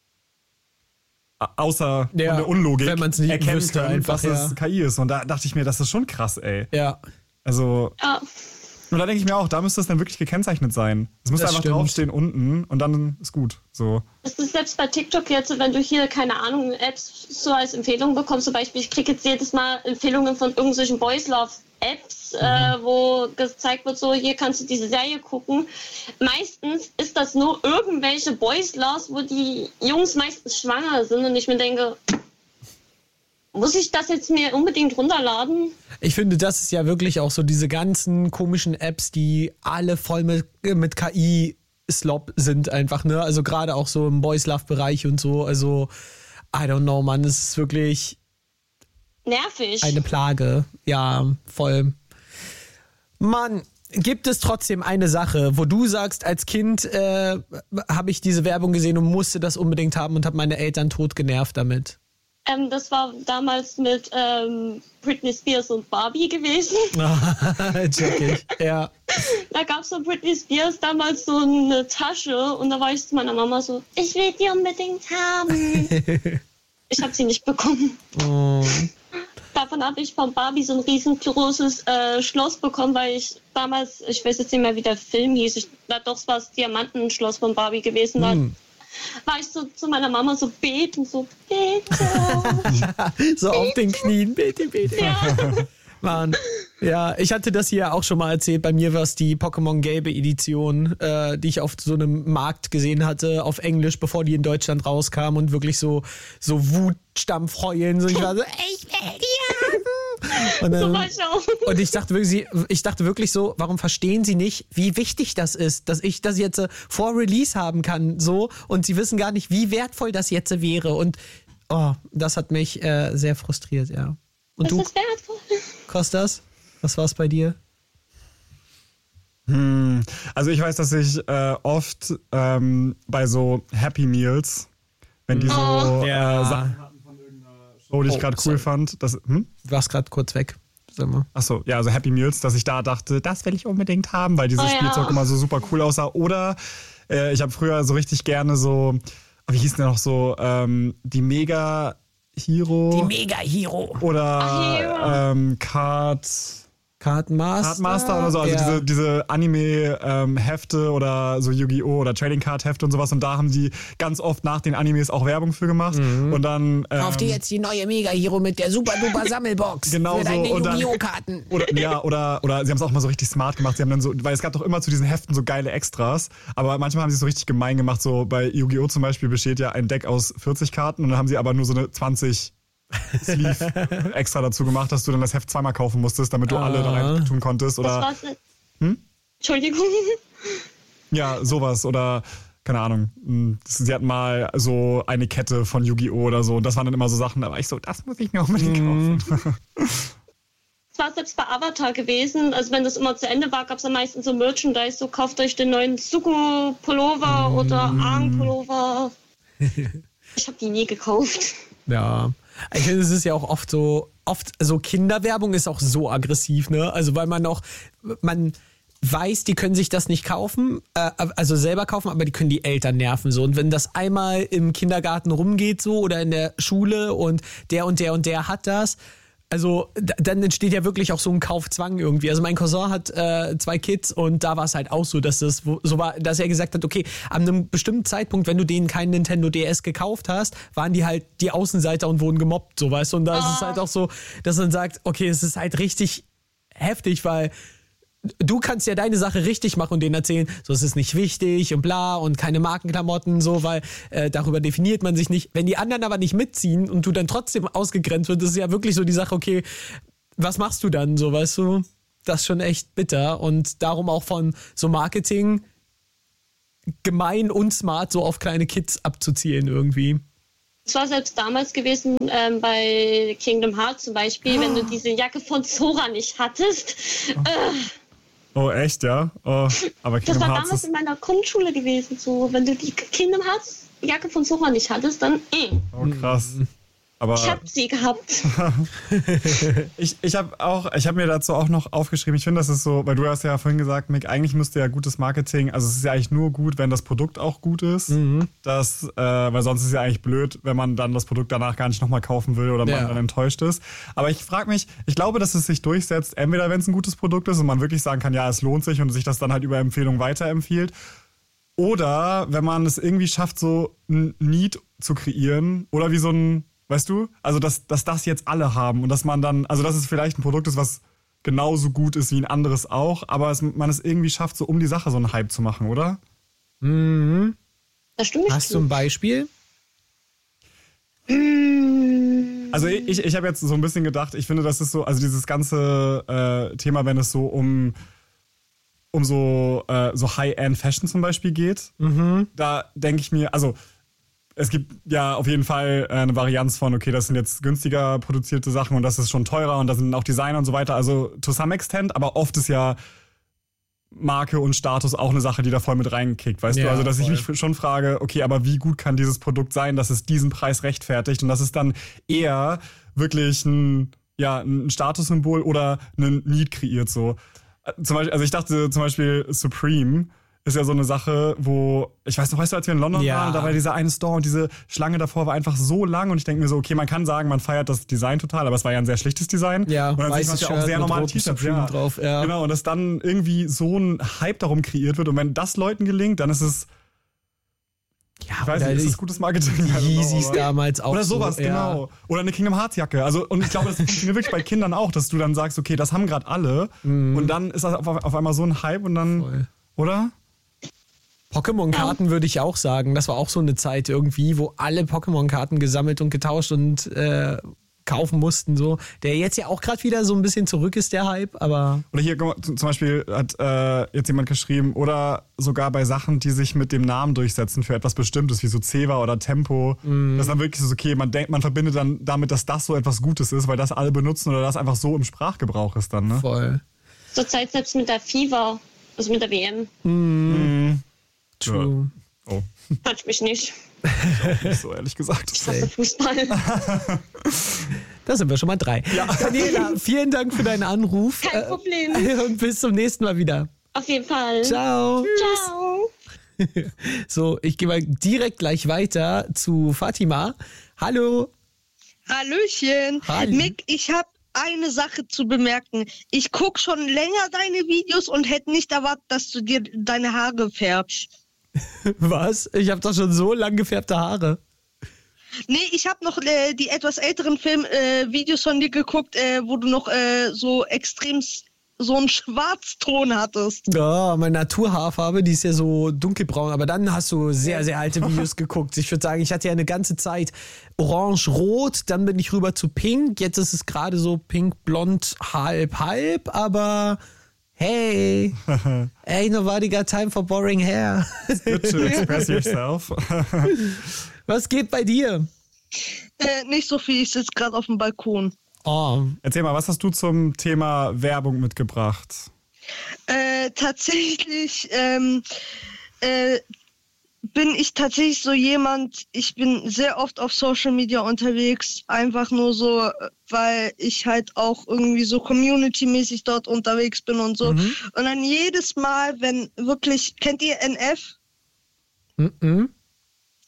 außer ja, von der Unlogik, wenn man's nicht erkennen wüsste, können, einfach, was ja. das K I ist. Und da dachte ich mir, das ist schon krass, ey. Ja. Also, Ja. und da denke ich mir auch, da müsste es dann wirklich gekennzeichnet sein. Es müsste Das einfach stimmt. draufstehen unten und dann ist gut. So. Es ist selbst bei TikTok jetzt, wenn du hier, keine Ahnung, Apps so als Empfehlung bekommst, zum Beispiel, ich kriege jetzt jedes Mal Empfehlungen von irgendwelchen Boys Love Apps, mhm. äh, wo gezeigt wird, so, hier kannst du diese Serie gucken. Meistens ist das nur irgendwelche Boys Loves, wo die Jungs meistens schwanger sind und ich mir denke, muss ich das jetzt mir unbedingt runterladen? Ich finde, das ist ja wirklich auch so diese ganzen komischen Apps, die alle voll mit, mit K I-Slop sind einfach, ne? Also gerade auch so im Boys-Love-Bereich und so. Also, I don't know, Mann, es ist wirklich nervig. Eine Plage. Ja, voll. Mann, gibt es trotzdem eine Sache, wo du sagst, als Kind äh, habe ich diese Werbung gesehen und musste das unbedingt haben und habe meine Eltern tot genervt damit? Ähm, das war damals mit ähm, Britney Spears und Barbie gewesen. Check ich, ja. Da gab es von Britney Spears damals so eine Tasche und da war ich zu meiner Mama so, ich will die unbedingt haben. Ich habe sie nicht bekommen. Oh. Davon habe ich von Barbie so ein riesengroßes äh, Schloss bekommen, weil ich damals, ich weiß jetzt nicht mehr, wie der Film hieß, ich, na doch, es war das Diamantenschloss von Barbie gewesen. Da Hm. war ich so zu meiner Mama so beten, so bitte. So auf den Knien, bitte, bitte. Ja. Mann. Ja, ich hatte das hier auch schon mal erzählt. Bei mir war es die Pokémon Gelbe Edition, äh, die ich auf so einem Markt gesehen hatte, auf Englisch, bevor die in Deutschland rauskam und wirklich so, so Wutstampfheulen. So, ich war so, ich will die haben. Und, dann, So war ich auch. und ich dachte wirklich, ich dachte wirklich so, warum verstehen sie nicht, wie wichtig das ist, dass ich das jetzt äh, vor Release haben kann, so, und sie wissen gar nicht, wie wertvoll das jetzt wäre. Und oh, das hat mich äh, sehr frustriert, ja. Und Das du, ist wertvoll. Kostas, was war's bei dir? Hm. Also ich weiß, dass ich äh, oft ähm, bei so Happy Meals, wenn die so Oh. Ja. äh, Sachen hatten von irgendeiner Show, die ich Oh, gerade cool sorry. fand, das, hm? Du warst gerade kurz weg. Sag mal. Achso, ja, also Happy Meals, dass ich da dachte, das will ich unbedingt haben, weil dieses Oh ja. Spielzeug immer so super cool aussah. Oder äh, ich habe früher so richtig gerne so, wie hieß denn noch so, ähm, die Mega Hero Mega-Hero. oder Ach, Hero. ähm, Card, Kartenmaster. Cardmaster oder so, also ja. diese, diese Anime-Hefte oder so Yu-Gi-Oh! Oder Trading Card-Hefte und sowas. Und da haben die ganz oft nach den Animes auch Werbung für gemacht. Mhm. Und dann. Ähm, Kauf dir jetzt die neue Mega-Hero mit der Super-Duper-Sammelbox. Genau für deine so, und dann- Yu-Gi-Oh-Karten. Oder, ja, oder, oder sie haben es auch mal so richtig smart gemacht. Sie haben dann so, weil es gab doch immer zu diesen Heften so geile Extras, aber manchmal haben sie es so richtig gemein gemacht. So bei Yu-Gi-Oh! Zum Beispiel besteht ja ein Deck aus vierzig Karten und dann haben sie aber nur so eine zwanzig Sleeve extra dazu gemacht, dass du dann das Heft zweimal kaufen musstest, damit du Ah. alle da rein tun konntest. Das Oder war's. Hm? Entschuldigung. ja, sowas. Oder keine Ahnung. mh, Sie hatten mal so eine Kette von Yu-Gi-Oh! Oder so und das waren dann immer so Sachen, da war ich so, das muss ich mir unbedingt kaufen. Es war selbst bei Avatar gewesen. Also wenn das immer zu Ende war, gab es am meisten so Merchandise. So kauft euch den neuen Zuko-Pullover oder Aang-Pullover. Ich habe die nie gekauft. Ja. Ich finde, es ist ja auch oft so, oft so Kinderwerbung ist auch so aggressiv, ne? Also weil man auch, man weiß, die können sich das nicht kaufen, äh, also selber kaufen, aber die können die Eltern nerven so. Und wenn das einmal im Kindergarten rumgeht so oder in der Schule und der und der und der hat das, Also d- dann entsteht ja wirklich auch so ein Kaufzwang irgendwie. Also mein Cousin hat äh, zwei Kids und da war es halt auch so, dass das wo- so war, dass er gesagt hat, okay, an einem bestimmten Zeitpunkt, wenn du denen keinen Nintendo D S gekauft hast, waren die halt die Außenseiter und wurden gemobbt, so weißt du. Und da ist es halt auch so, dass man sagt, okay, es ist halt richtig heftig, weil du kannst ja deine Sache richtig machen und denen erzählen, so es ist nicht wichtig und bla und keine Markenklamotten, so, weil äh, darüber definiert man sich nicht. Wenn die anderen aber nicht mitziehen und du dann trotzdem ausgegrenzt wirst, das ist ja wirklich so die Sache, okay, was machst du dann, so, weißt du? Das ist schon echt bitter und darum auch von so Marketing gemein und smart so auf kleine Kids abzuzielen irgendwie. Es war selbst damals gewesen ähm, bei Kingdom Hearts zum Beispiel, oh. wenn du diese Jacke von Sora nicht hattest. Oh, äh, oh echt, ja? Oh, aber Kingdom das war Hearts damals in meiner Grundschule gewesen. So, wenn du die Kingdom Hearts Jacke von Sora nicht hattest, dann äh. Oh krass. Aber ich hab sie gehabt. ich ich habe auch, ich habe mir dazu auch noch aufgeschrieben, ich finde, das ist so, weil du hast ja vorhin gesagt, Mick, eigentlich müsste ja gutes Marketing, also es ist ja eigentlich nur gut, wenn das Produkt auch gut ist, mhm. das, äh, weil sonst ist es ja eigentlich blöd, wenn man dann das Produkt danach gar nicht nochmal kaufen will oder Ja. man dann enttäuscht ist. Aber ich frage mich, ich glaube, dass es sich durchsetzt, entweder wenn es ein gutes Produkt ist und man wirklich sagen kann, ja, es lohnt sich und sich das dann halt über Empfehlung weiterempfiehlt, oder wenn man es irgendwie schafft, so ein Need zu kreieren oder wie so ein Weißt du? Also, dass, dass das jetzt alle haben und dass man dann, also, dass es vielleicht ein Produkt ist, was genauso gut ist wie ein anderes auch, aber es, man es irgendwie schafft, so um die Sache so einen Hype zu machen, oder? Mhm. Das stimmt nicht. Hast du ein Beispiel? Also, ich, ich habe jetzt so ein bisschen gedacht, ich finde, das ist so, also dieses ganze äh, Thema, wenn es so um, um so, äh, so High-End-Fashion zum Beispiel geht, mhm. da denke ich mir, also, es gibt ja auf jeden Fall eine Varianz von, okay, das sind jetzt günstiger produzierte Sachen und das ist schon teurer und da sind auch Designer und so weiter. Also to some extent, aber oft ist ja Marke und Status auch eine Sache, die da voll mit reinkickt, weißt Ja, du? Also dass voll. ich mich schon frage, okay, aber wie gut kann dieses Produkt sein, dass es diesen Preis rechtfertigt und das ist dann eher wirklich ein, ja, ein Statussymbol oder ein Need kreiert so. Zum Beispiel, also ich dachte zum Beispiel Supreme ist ja so eine Sache, wo, ich weiß noch, weißt du, als wir in London Ja. waren, da war dieser eine Store und diese Schlange davor war einfach so lang und ich denke mir so, okay, man kann sagen, man feiert das Design total, aber es war ja ein sehr schlichtes Design. Ja, und dann sieht man weißes ja auch Shirt sehr mit normale rotem T-Shirts Supreme ja. drauf, ja. Genau, und dass dann irgendwie so ein Hype darum kreiert wird und wenn das Leuten gelingt, dann ist es, Ja, ich weiß oder nicht, ist die es gutes Marketing? I don't know, Yeezys aber- damals auch Oder sowas, so, ja. genau. Oder eine Kingdom Hearts Jacke. Also, und ich glaube, das funktioniert wirklich bei Kindern auch, dass du dann sagst, okay, das haben gerade alle und dann ist das auf, auf einmal so ein Hype und dann, Voll. oder? Pokémon-Karten würde ich auch sagen. Das war auch so eine Zeit irgendwie, wo alle Pokémon-Karten gesammelt und getauscht und äh, kaufen mussten. So. Der jetzt ja auch gerade wieder so ein bisschen zurück ist, der Hype, aber... Oder hier guck mal, zum Beispiel hat äh, jetzt jemand geschrieben, oder sogar bei Sachen, die sich mit dem Namen durchsetzen für etwas Bestimmtes, wie so Ceva oder Tempo. Mm. Das ist dann wirklich so, okay, man denkt, man verbindet dann damit, dass das so etwas Gutes ist, weil das alle benutzen oder das einfach so im Sprachgebrauch ist dann, ne? Voll. Zurzeit selbst mit der FIFA, also mit der W M. Mhm. True. Ja. Oh, Touch mich nicht. nicht so ehrlich gesagt. Ich hasse Fußball. Da sind wir schon mal drei. Ja. Daniela, vielen Dank für deinen Anruf. Kein Problem. Äh, Und bis zum nächsten Mal wieder. Auf jeden Fall. Ciao. Ciao. So, ich gehe mal direkt gleich weiter zu Fatima. Hallo. Hallöchen. Halli. Mick, ich habe eine Sache zu bemerken. Ich gucke schon länger deine Videos und hätte nicht erwartet, dass du dir deine Haare färbst. Was? Ich habe doch schon so lang gefärbte Haare. Nee, ich habe noch äh, die etwas älteren Film-Videos äh, Videos von dir geguckt, äh, wo du noch äh, so extrem s- so einen Schwarzton hattest. Ja, meine Naturhaarfarbe, die ist ja so dunkelbraun, aber dann hast du sehr, sehr alte Videos geguckt. Ich würde sagen, ich hatte ja eine ganze Zeit orange-rot, dann bin ich rüber zu pink, jetzt ist es gerade so pink-blond halb-halb, aber hey, ain't nobody got time for boring hair. Good to express yourself. Was geht bei dir? Äh, nicht so viel, ich sitze gerade auf dem Balkon. Oh, Erzähl mal, was hast du zum Thema Werbung mitgebracht? Äh, tatsächlich ähm, äh, bin ich tatsächlich so jemand, ich bin sehr oft auf Social Media unterwegs, einfach nur so, weil ich halt auch irgendwie so community-mäßig dort unterwegs bin und so. Mhm. Und dann jedes Mal, wenn wirklich, kennt ihr N F? mhm.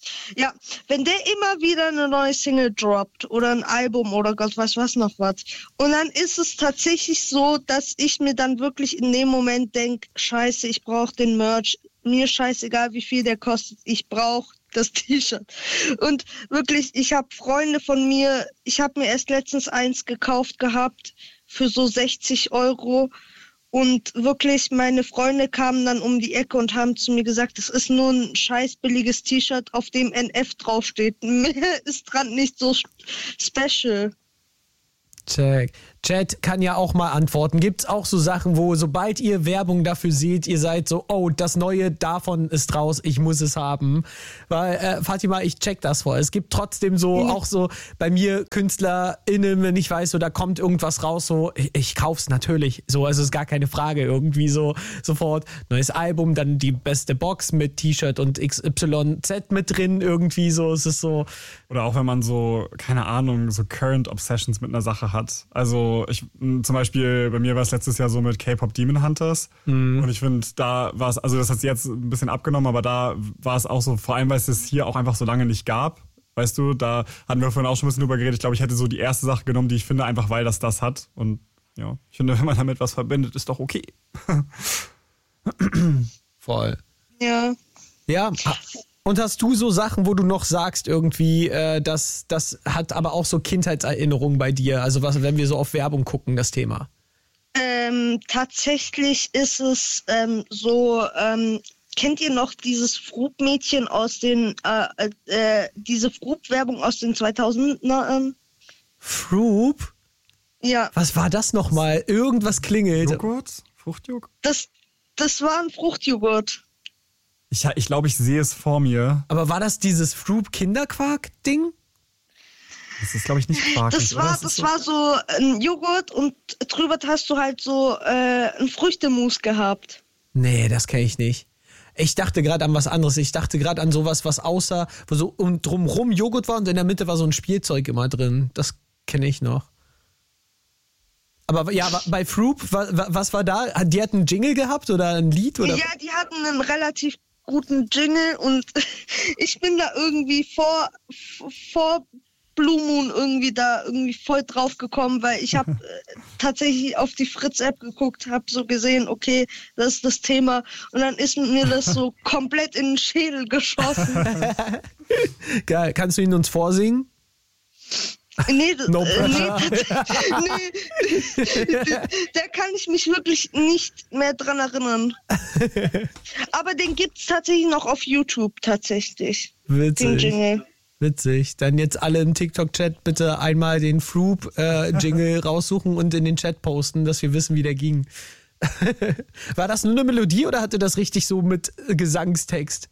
Ja, wenn der immer wieder eine neue Single droppt oder ein Album oder Gott weiß was noch was. Und dann ist es tatsächlich so, dass ich mir dann wirklich in dem Moment denke, scheiße, ich brauche den Merch. Mir scheißegal, wie viel der kostet. Ich brauche das T-Shirt. Und wirklich, ich habe Freunde von mir, ich habe mir erst letztens eins gekauft gehabt für so sechzig Euro. Und wirklich, meine Freunde kamen dann um die Ecke und haben zu mir gesagt, das ist nur ein scheiß billiges T-Shirt, auf dem N F draufsteht. Mehr ist dran nicht so special. Check. Chat kann ja auch mal antworten. Gibt's auch so Sachen, wo sobald ihr Werbung dafür seht, ihr seid so, oh, das Neue davon ist raus, ich muss es haben. Weil, äh, Fatima, ich check das vor. Es gibt trotzdem so, mhm. auch so bei mir KünstlerInnen, wenn ich weiß, so da kommt irgendwas raus, so, ich, ich kauf's natürlich. So, also ist gar keine Frage. Irgendwie so sofort neues Album, dann die beste Box mit T-Shirt und X Y Z mit drin, irgendwie so. Es ist so. Oder auch wenn man so, keine Ahnung, so Current Obsessions mit einer Sache hat. Also ich zum Beispiel, bei mir war es letztes Jahr so mit K-Pop Demon Hunters mhm. und ich finde, da war es, also das hat jetzt ein bisschen abgenommen, aber da war es auch so, vor allem, weil es es hier auch einfach so lange nicht gab, weißt du, da hatten wir vorhin auch schon ein bisschen drüber geredet, ich glaube, ich hätte so die erste Sache genommen, die ich finde, einfach weil das das hat und ja, ich finde, wenn man damit was verbindet, ist doch okay. Voll. Ja. Ja, und hast du so Sachen, wo du noch sagst irgendwie, äh, das, das hat aber auch so Kindheitserinnerungen bei dir? Also was, wenn wir so auf Werbung gucken, das Thema. Ähm, tatsächlich ist es ähm, so, ähm, kennt ihr noch dieses Froop-Mädchen aus den, äh, äh, diese Froop-Werbung aus den zweitausendern? Froop? Ja. Was war das nochmal? Irgendwas klingelt. Joghurt? Fruchtjoghurt? Das, das war ein Fruchtjoghurt. Ich, ich glaube, ich sehe es vor mir. Aber war das dieses Froop-Kinderquark-Ding? Das ist, glaube ich, nicht Quark. Das war, das, das so war so ein Joghurt und drüber hast du halt so äh, ein Früchtemus gehabt. Nee, das kenne ich nicht. Ich dachte gerade an was anderes. Ich dachte gerade an sowas, was außer, wo so um, drumrum Joghurt war und in der Mitte war so ein Spielzeug immer drin. Das kenne ich noch. Aber ja, bei Froop, was war da? Die hatten einen Jingle gehabt oder ein Lied? Oder? Ja, die hatten einen relativ guten Jingle und ich bin da irgendwie vor, vor Blue Moon irgendwie da irgendwie voll drauf gekommen, weil ich habe äh, tatsächlich auf die Fritz-App geguckt, habe so gesehen, okay, das ist das Thema und dann ist mir das so komplett in den Schädel geschossen. Geil, kannst du ihn uns vorsingen? Nee, no äh, nee, nee, da kann ich mich wirklich nicht mehr dran erinnern. Aber den gibt's tatsächlich noch auf YouTube tatsächlich. Witzig. Den Jingle. Witzig. Dann jetzt alle im TikTok-Chat bitte einmal den Froop-Jingle äh, raussuchen und in den Chat posten, dass wir wissen, wie der ging. War das nur eine Melodie oder hatte das richtig so mit Gesangstext?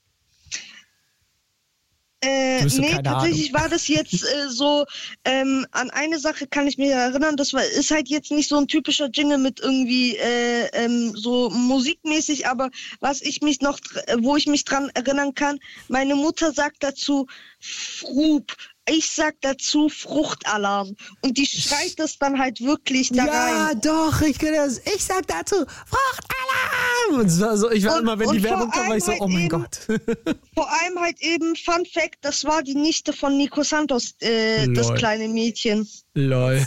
Äh, nee, tatsächlich Ahnung. War das jetzt äh, so, ähm, an eine Sache kann ich mich erinnern, das war, ist halt jetzt nicht so ein typischer Jingle mit irgendwie äh, ähm, so musikmäßig, aber was ich mich noch, wo ich mich dran erinnern kann, meine Mutter sagt dazu Froop, ich sag dazu Fruchtalarm und die schreit das dann halt wirklich da ja, rein. Ja, doch, ich kenne das. Ich sag dazu Fruchtalarm. Und so, also ich war und, immer, wenn die Werbung kam, war ich so, halt oh mein eben, Gott. Vor allem halt eben, Fun Fact, das war die Nichte von Nico Santos, äh, das kleine Mädchen. Lol.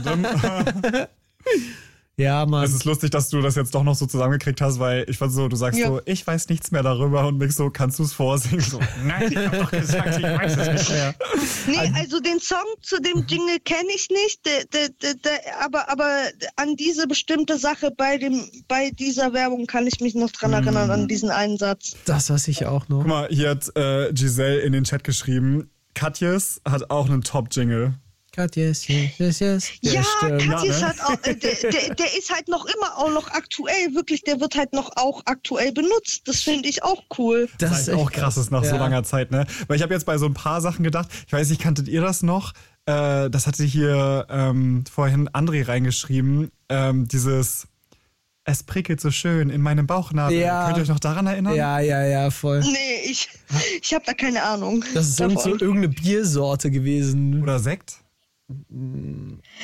Ja, Mann. Es ist lustig, dass du das jetzt doch noch so zusammengekriegt hast, weil ich fand so, du sagst ja. so, ich weiß nichts mehr darüber und mich so, kannst du es vorsingen? So, nein, ich hab doch gesagt, ich weiß es nicht mehr. Nee, also den Song zu dem Jingle kenne ich nicht, de, de, de, de, aber, aber an diese bestimmte Sache bei dem, bei dieser Werbung kann ich mich noch dran erinnern, mm. an diesen einen Satz. Das weiß ich auch noch. Guck mal, hier hat äh, Giselle in den Chat geschrieben, Katjes hat auch einen Top-Jingle. Katjes, yes, yes. Ja, Katjes hat auch, äh, der, der, der ist halt noch immer auch noch aktuell, wirklich, der wird halt noch auch aktuell benutzt. Das finde ich auch cool. Das, das ist auch krass, ist nach ja. so langer Zeit, ne? Weil ich habe jetzt bei so ein paar Sachen gedacht, ich weiß nicht, kanntet ihr das noch? Äh, das hatte hier ähm, vorhin André reingeschrieben, ähm, dieses Es prickelt so schön in meinem Bauchnabel. Ja. Könnt ihr euch noch daran erinnern? Ja, ja, ja, voll. Nee, ich, ich habe da keine Ahnung. Das ist irgend so irgendeine Biersorte gewesen. Oder Sekt?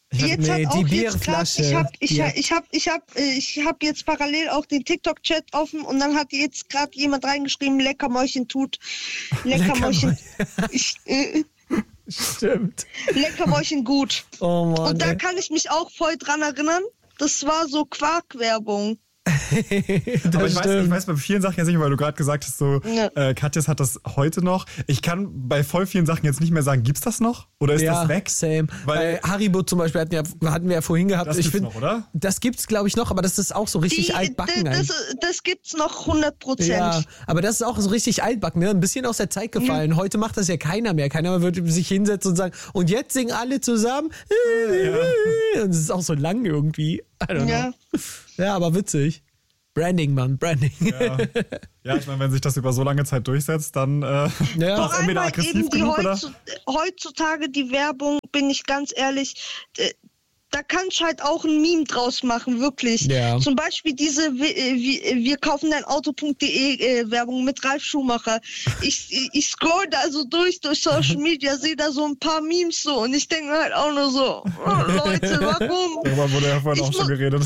Jetzt nee, hat die auch jetzt grad, Bierflasche. ich habe ich, Die- hab, ich hab, ich hab, äh, ich hab jetzt parallel auch den TikTok-Chat offen und dann hat jetzt gerade jemand reingeschrieben, Leckermäulchen tut. Leckermäulchen. ich, äh, Stimmt. Leckermäulchen gut. Oh Mann. Und da ey. kann ich mich auch voll dran erinnern. Das war so Quark-Werbung. das Aber ich weiß, stimmt. ich weiß bei vielen Sachen jetzt nicht mehr, weil du gerade gesagt hast, so, Ja. äh, Katjes hat das heute noch. Ich kann bei voll vielen Sachen jetzt nicht mehr sagen, gibt's das noch? Oder ist ja, das weg? Same. Weil- Bei Haribo zum Beispiel hatten, ja, hatten wir ja vorhin gehabt. Das ich gibt's find, noch, oder? Das gibt's, glaube ich, noch, aber das ist auch so richtig Die, altbacken. das, das, das gibt's noch hundert Prozent. Ja, aber das ist auch so richtig altbacken, ne? Ein bisschen aus der Zeit gefallen. Heute macht das ja keiner mehr. Keiner wird sich hinsetzen und sagen, und jetzt singen alle zusammen. Und es ist auch so lang irgendwie. I don't know. Ja. Ja, aber witzig. Branding, Mann, Branding. Ja, ja ich meine, wenn sich das über so lange Zeit durchsetzt, dann äh, Ja. war es Vor entweder allem halt aggressiv eben die genug, oder? heutzu- heutzutage die Werbung, bin ich ganz ehrlich, äh, da kannst du halt auch ein Meme draus machen, wirklich. Ja. Zum Beispiel diese wir, wir, wir kaufen dein Auto.de äh, Werbung mit Ralf Schumacher. Ich, ich, ich scroll da so durch, durch Social Media, sehe da so ein paar Memes so und ich denke halt auch nur so, oh, Leute, warum? Darüber wurde ja vorhin Ich auch schon mu- geredet.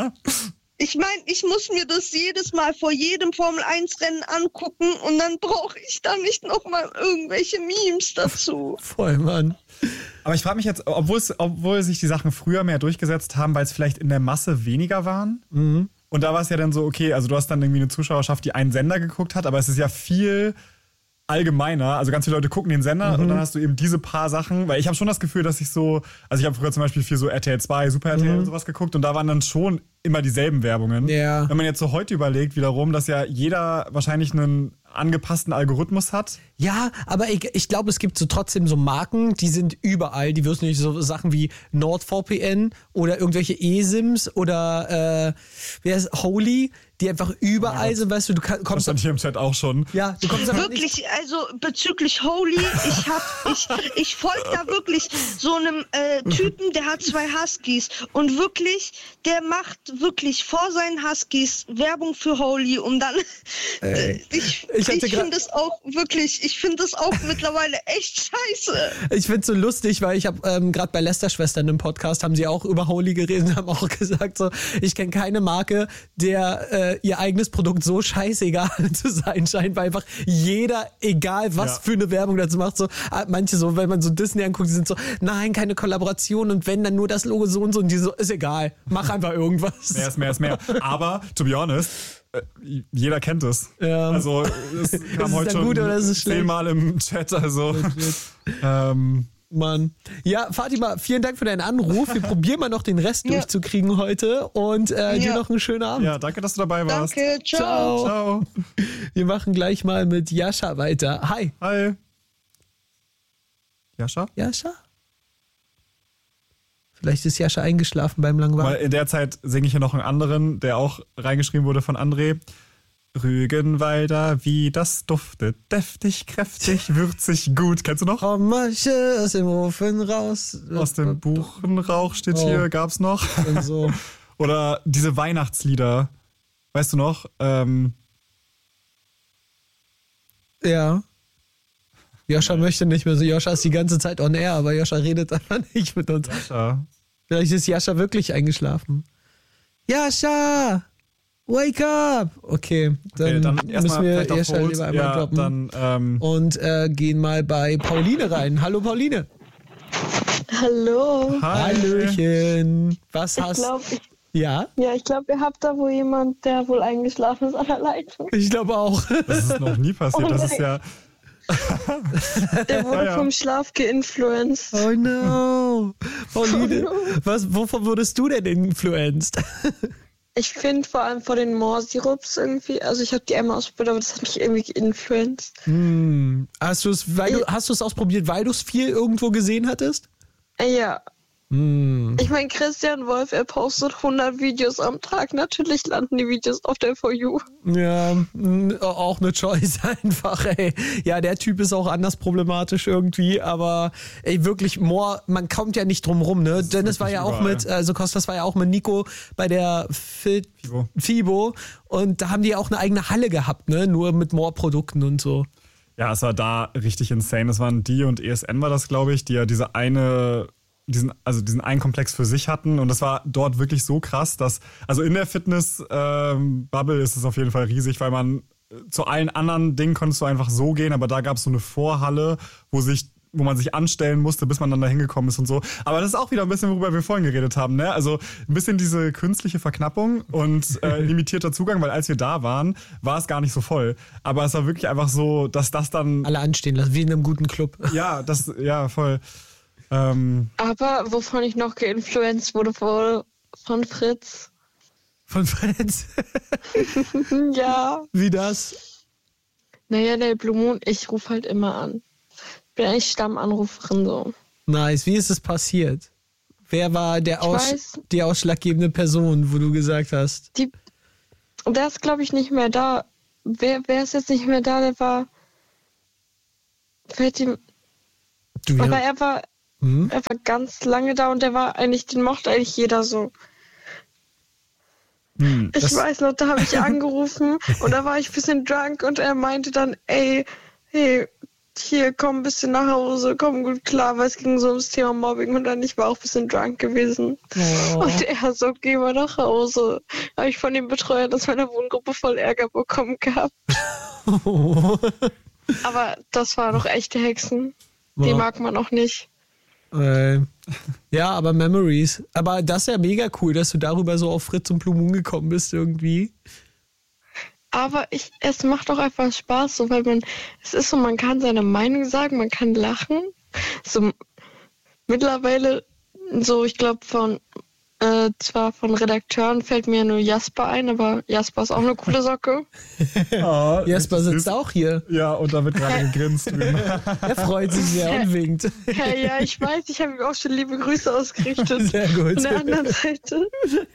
Ich meine, ich muss mir das jedes Mal vor jedem Formel eins Rennen angucken und dann brauche ich da nicht nochmal irgendwelche Memes dazu. Voll, Mann. Aber ich frage mich jetzt, obwohl, es, obwohl sich die Sachen früher mehr durchgesetzt haben, weil es vielleicht in der Masse weniger waren. Mhm. Und da war es ja dann so, okay, also du hast dann irgendwie eine Zuschauerschaft, die einen Sender geguckt hat, aber es ist ja viel allgemeiner. Also ganz viele Leute gucken den Sender Mhm. und dann hast du eben diese paar Sachen, weil ich habe schon das Gefühl, dass ich so, also ich habe früher zum Beispiel viel so R T L zwei, Super R T L Mhm. und sowas geguckt und da waren dann schon immer dieselben Werbungen. Ja. Wenn man jetzt so heute überlegt, wiederum, dass ja jeder wahrscheinlich einen angepassten Algorithmus hat. Ja, aber ich, ich glaube, es gibt so trotzdem so Marken, die sind überall. Die wirst du nicht so Sachen wie NordVPN oder irgendwelche eSIMs oder äh, wer ist Holy, die einfach überall sind, weißt du, du kann, Das kommst stand hier im Chat auch schon. ja, du kommst einfach nicht. Wirklich, also bezüglich Holy, ich hab, ich, ich folge da wirklich so einem äh, Typen, der hat zwei Huskies und wirklich, der macht wirklich vor seinen Huskies Werbung für Holy und dann, Ey. ich, Ich hatte ich grad- finde das auch wirklich, ich finde das auch mittlerweile echt scheiße. Ich find's so lustig, weil ich habe ähm, gerade bei Lester-Schwestern im Podcast, haben sie auch über Holy geredet, haben auch gesagt, so, ich kenne keine Marke, der äh, ihr eigenes Produkt so scheißegal zu sein scheint, weil einfach jeder, egal was Ja. für eine Werbung dazu macht, so, ah, manche so, wenn man so Disney anguckt, die sind so, nein, keine Kollaboration und wenn, dann nur das Logo so und so und die so, ist egal, mach einfach irgendwas. Mehr ist mehr ist mehr. Aber, to be honest, äh, jeder kennt es. Ja. Also, es es kam heute dann schon gut oder ist es schlecht? zehnmal im Chat, also. ähm, Mann. Ja, Fatima, vielen Dank für deinen Anruf. Wir probieren mal noch den Rest Ja. durchzukriegen heute und äh, dir Ja. noch einen schönen Abend. ja, danke, dass du dabei warst. Danke, ciao. Ciao. Ciao. Wir machen gleich mal mit Jascha weiter. Hi. Hi. Jascha? Jascha? Vielleicht ist Jascha eingeschlafen beim langen Weil Warten. in der Zeit singe ich hier noch einen anderen, der auch reingeschrieben wurde von André. Rügenwalder, wie das duftet. Deftig, kräftig, würzig, gut. Kennst du noch? Komm mal schön aus dem Ofen raus. Aus dem Buchenrauch steht Oh. hier, gab's noch. Und so. Oder diese Weihnachtslieder. Weißt du noch? Ähm, Ja. Joscha möchte nicht mehr so. Joscha ist die ganze Zeit on air, aber Joscha redet einfach nicht mit uns. Jascha. Vielleicht ist Jascha wirklich eingeschlafen. Jascha! Wake up! Okay, dann, Okay, dann müssen erstmal wir vielleicht auf Jascha Hold. lieber einmal Ja, droppen. dann, ähm, Und äh, gehen mal bei Pauline rein. Hallo Pauline. Hallo. hi. Hallöchen. Was Ich hast glaube, ich, Ja, ja, ich glaube, ihr habt da wohl jemand, der wohl eingeschlafen ist an der Leitung. ich glaube auch. Das ist noch nie passiert. Das ist ja. Der wurde Ja, ja. vom Schlaf geinfluenced. Oh no. Pauline, Oh no. was, wovon wurdest du denn influenced? Ich finde vor allem vor den Moor-Sirups irgendwie, also ich habe die einmal ausprobiert, aber das hat mich irgendwie geinfluenced. Hm. Hast du es, weil du, hast du es ausprobiert, weil du es viel irgendwo gesehen hattest? Ja, Hm. ich meine, Christian Wolf, er postet hundert Videos am Tag. Natürlich landen die Videos auf der For You. Ja, mh, auch eine Choice einfach, ey. Ja, der Typ ist auch anders problematisch irgendwie, aber ey, wirklich, Moore, man kommt ja nicht drum rum, ne? Dennis war ja auch überall. mit, also Kostas war ja auch mit Nico bei der Fi- Fibo. Fibo und da haben die ja auch eine eigene Halle gehabt, ne? Nur mit Moore-Produkten und so. Ja, es war da richtig insane. Es waren die und E S N war das, glaube ich, die ja diese eine diesen, also diesen einen Komplex für sich hatten. Und das war dort wirklich so krass, dass, also in der Fitness-Bubble ähm, ist es auf jeden Fall riesig, weil man zu allen anderen Dingen konntest du einfach so gehen, aber da gab es so eine Vorhalle, wo sich wo man sich anstellen musste, bis man dann da hingekommen ist und so. Aber das ist auch wieder ein bisschen, worüber wir vorhin geredet haben, ne? Also ein bisschen diese künstliche Verknappung und äh, limitierter Zugang, weil als wir da waren, war es gar nicht so voll. Aber es war wirklich einfach so, dass das dann... Alle anstehen lassen, wie in einem guten Club. Ja, das, ja, voll. Ähm, Aber wovon ich noch geinfluenced wurde, wurde von Fritz. Von Fritz? Ja. Wie das? Naja, der Blue Moon, ich rufe halt immer an. Ich bin eigentlich Stammanruferin so. Nice. Wie ist es passiert? Wer war der Aus- weiß, die ausschlaggebende Person, wo du gesagt hast? Die, der ist, glaube ich, nicht mehr da. Wer, wer ist jetzt nicht mehr da? Der war... Fällt ihm... Du, ja. Aber er war, hm? er war ganz lange da und der war eigentlich, den mochte eigentlich jeder so. hm, Ich weiß noch, da habe ich angerufen und da war ich ein bisschen drunk und er meinte dann, ey, hey, hier, komm ein bisschen nach Hause, komm gut klar, weil es ging so ums Thema Mobbing und dann ich war auch ein bisschen drunk gewesen. Oh. Und er so, geh mal nach Hause. Habe ich von dem Betreuer aus meiner Wohngruppe voll Ärger bekommen gehabt. Oh. Aber das waren doch echte Hexen. Die Ja. mag man auch nicht. Äh, ja, aber Memories. Aber das ist ja mega cool, dass du darüber so auf Fritz und Blue Moon gekommen bist irgendwie. Aber ich, es macht auch einfach Spaß, so, weil man, es ist so, man kann seine Meinung sagen, man kann lachen. So, mittlerweile, so, ich glaube, von, äh, zwar von Redakteuren fällt mir nur Jasper ein, aber Jasper ist auch eine coole Socke. oh, Jasper sitzt süß. auch hier. Ja, und da wird gerade gegrinst. Er freut sich sehr und winkt. Ja, ja, ich weiß, ich habe ihm auch schon liebe Grüße ausgerichtet. Sehr gut. Von der anderen Seite.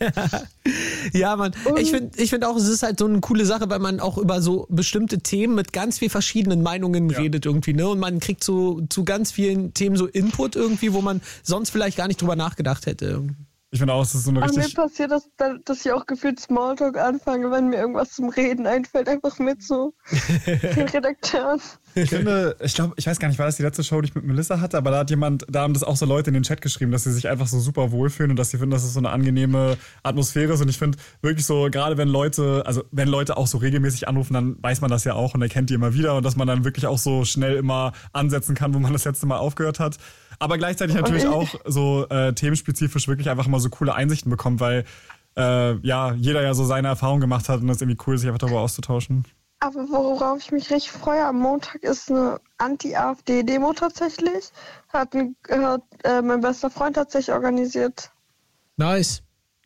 Ja, Mann. Und- Ich finde ich find auch, es ist halt so eine coole Sache, weil man auch über so bestimmte Themen mit ganz vielen verschiedenen Meinungen Ja. redet irgendwie, ne? Und man kriegt so zu ganz vielen Themen so Input irgendwie, wo man sonst vielleicht gar nicht drüber nachgedacht hätte. Ich finde auch, es ist so eine An mir richtig... passiert das, dass ich auch gefühlt Smalltalk anfange, wenn mir irgendwas zum Reden einfällt, einfach mit so den Redakteuren. Ich finde, ich glaube, ich weiß gar nicht, war das die letzte Show, die ich mit Melissa hatte, aber da hat jemand, da haben das auch so Leute in den Chat geschrieben, dass sie sich einfach so super wohlfühlen und dass sie finden, dass es so eine angenehme Atmosphäre ist. Und ich finde wirklich so, gerade wenn Leute, also wenn Leute auch so regelmäßig anrufen, dann weiß man das ja auch und erkennt die immer wieder und dass man dann wirklich auch so schnell immer ansetzen kann, wo man das letzte Mal aufgehört hat. Aber gleichzeitig natürlich auch so äh, themenspezifisch wirklich einfach mal so coole Einsichten bekommt, weil äh, ja, jeder ja so seine Erfahrung gemacht hat und das ist irgendwie cool, sich einfach darüber auszutauschen. Aber worauf ich mich richtig freue, am Montag ist eine Anti-AfD-Demo tatsächlich. Hat, ein, hat äh, mein bester Freund tatsächlich organisiert. Nice.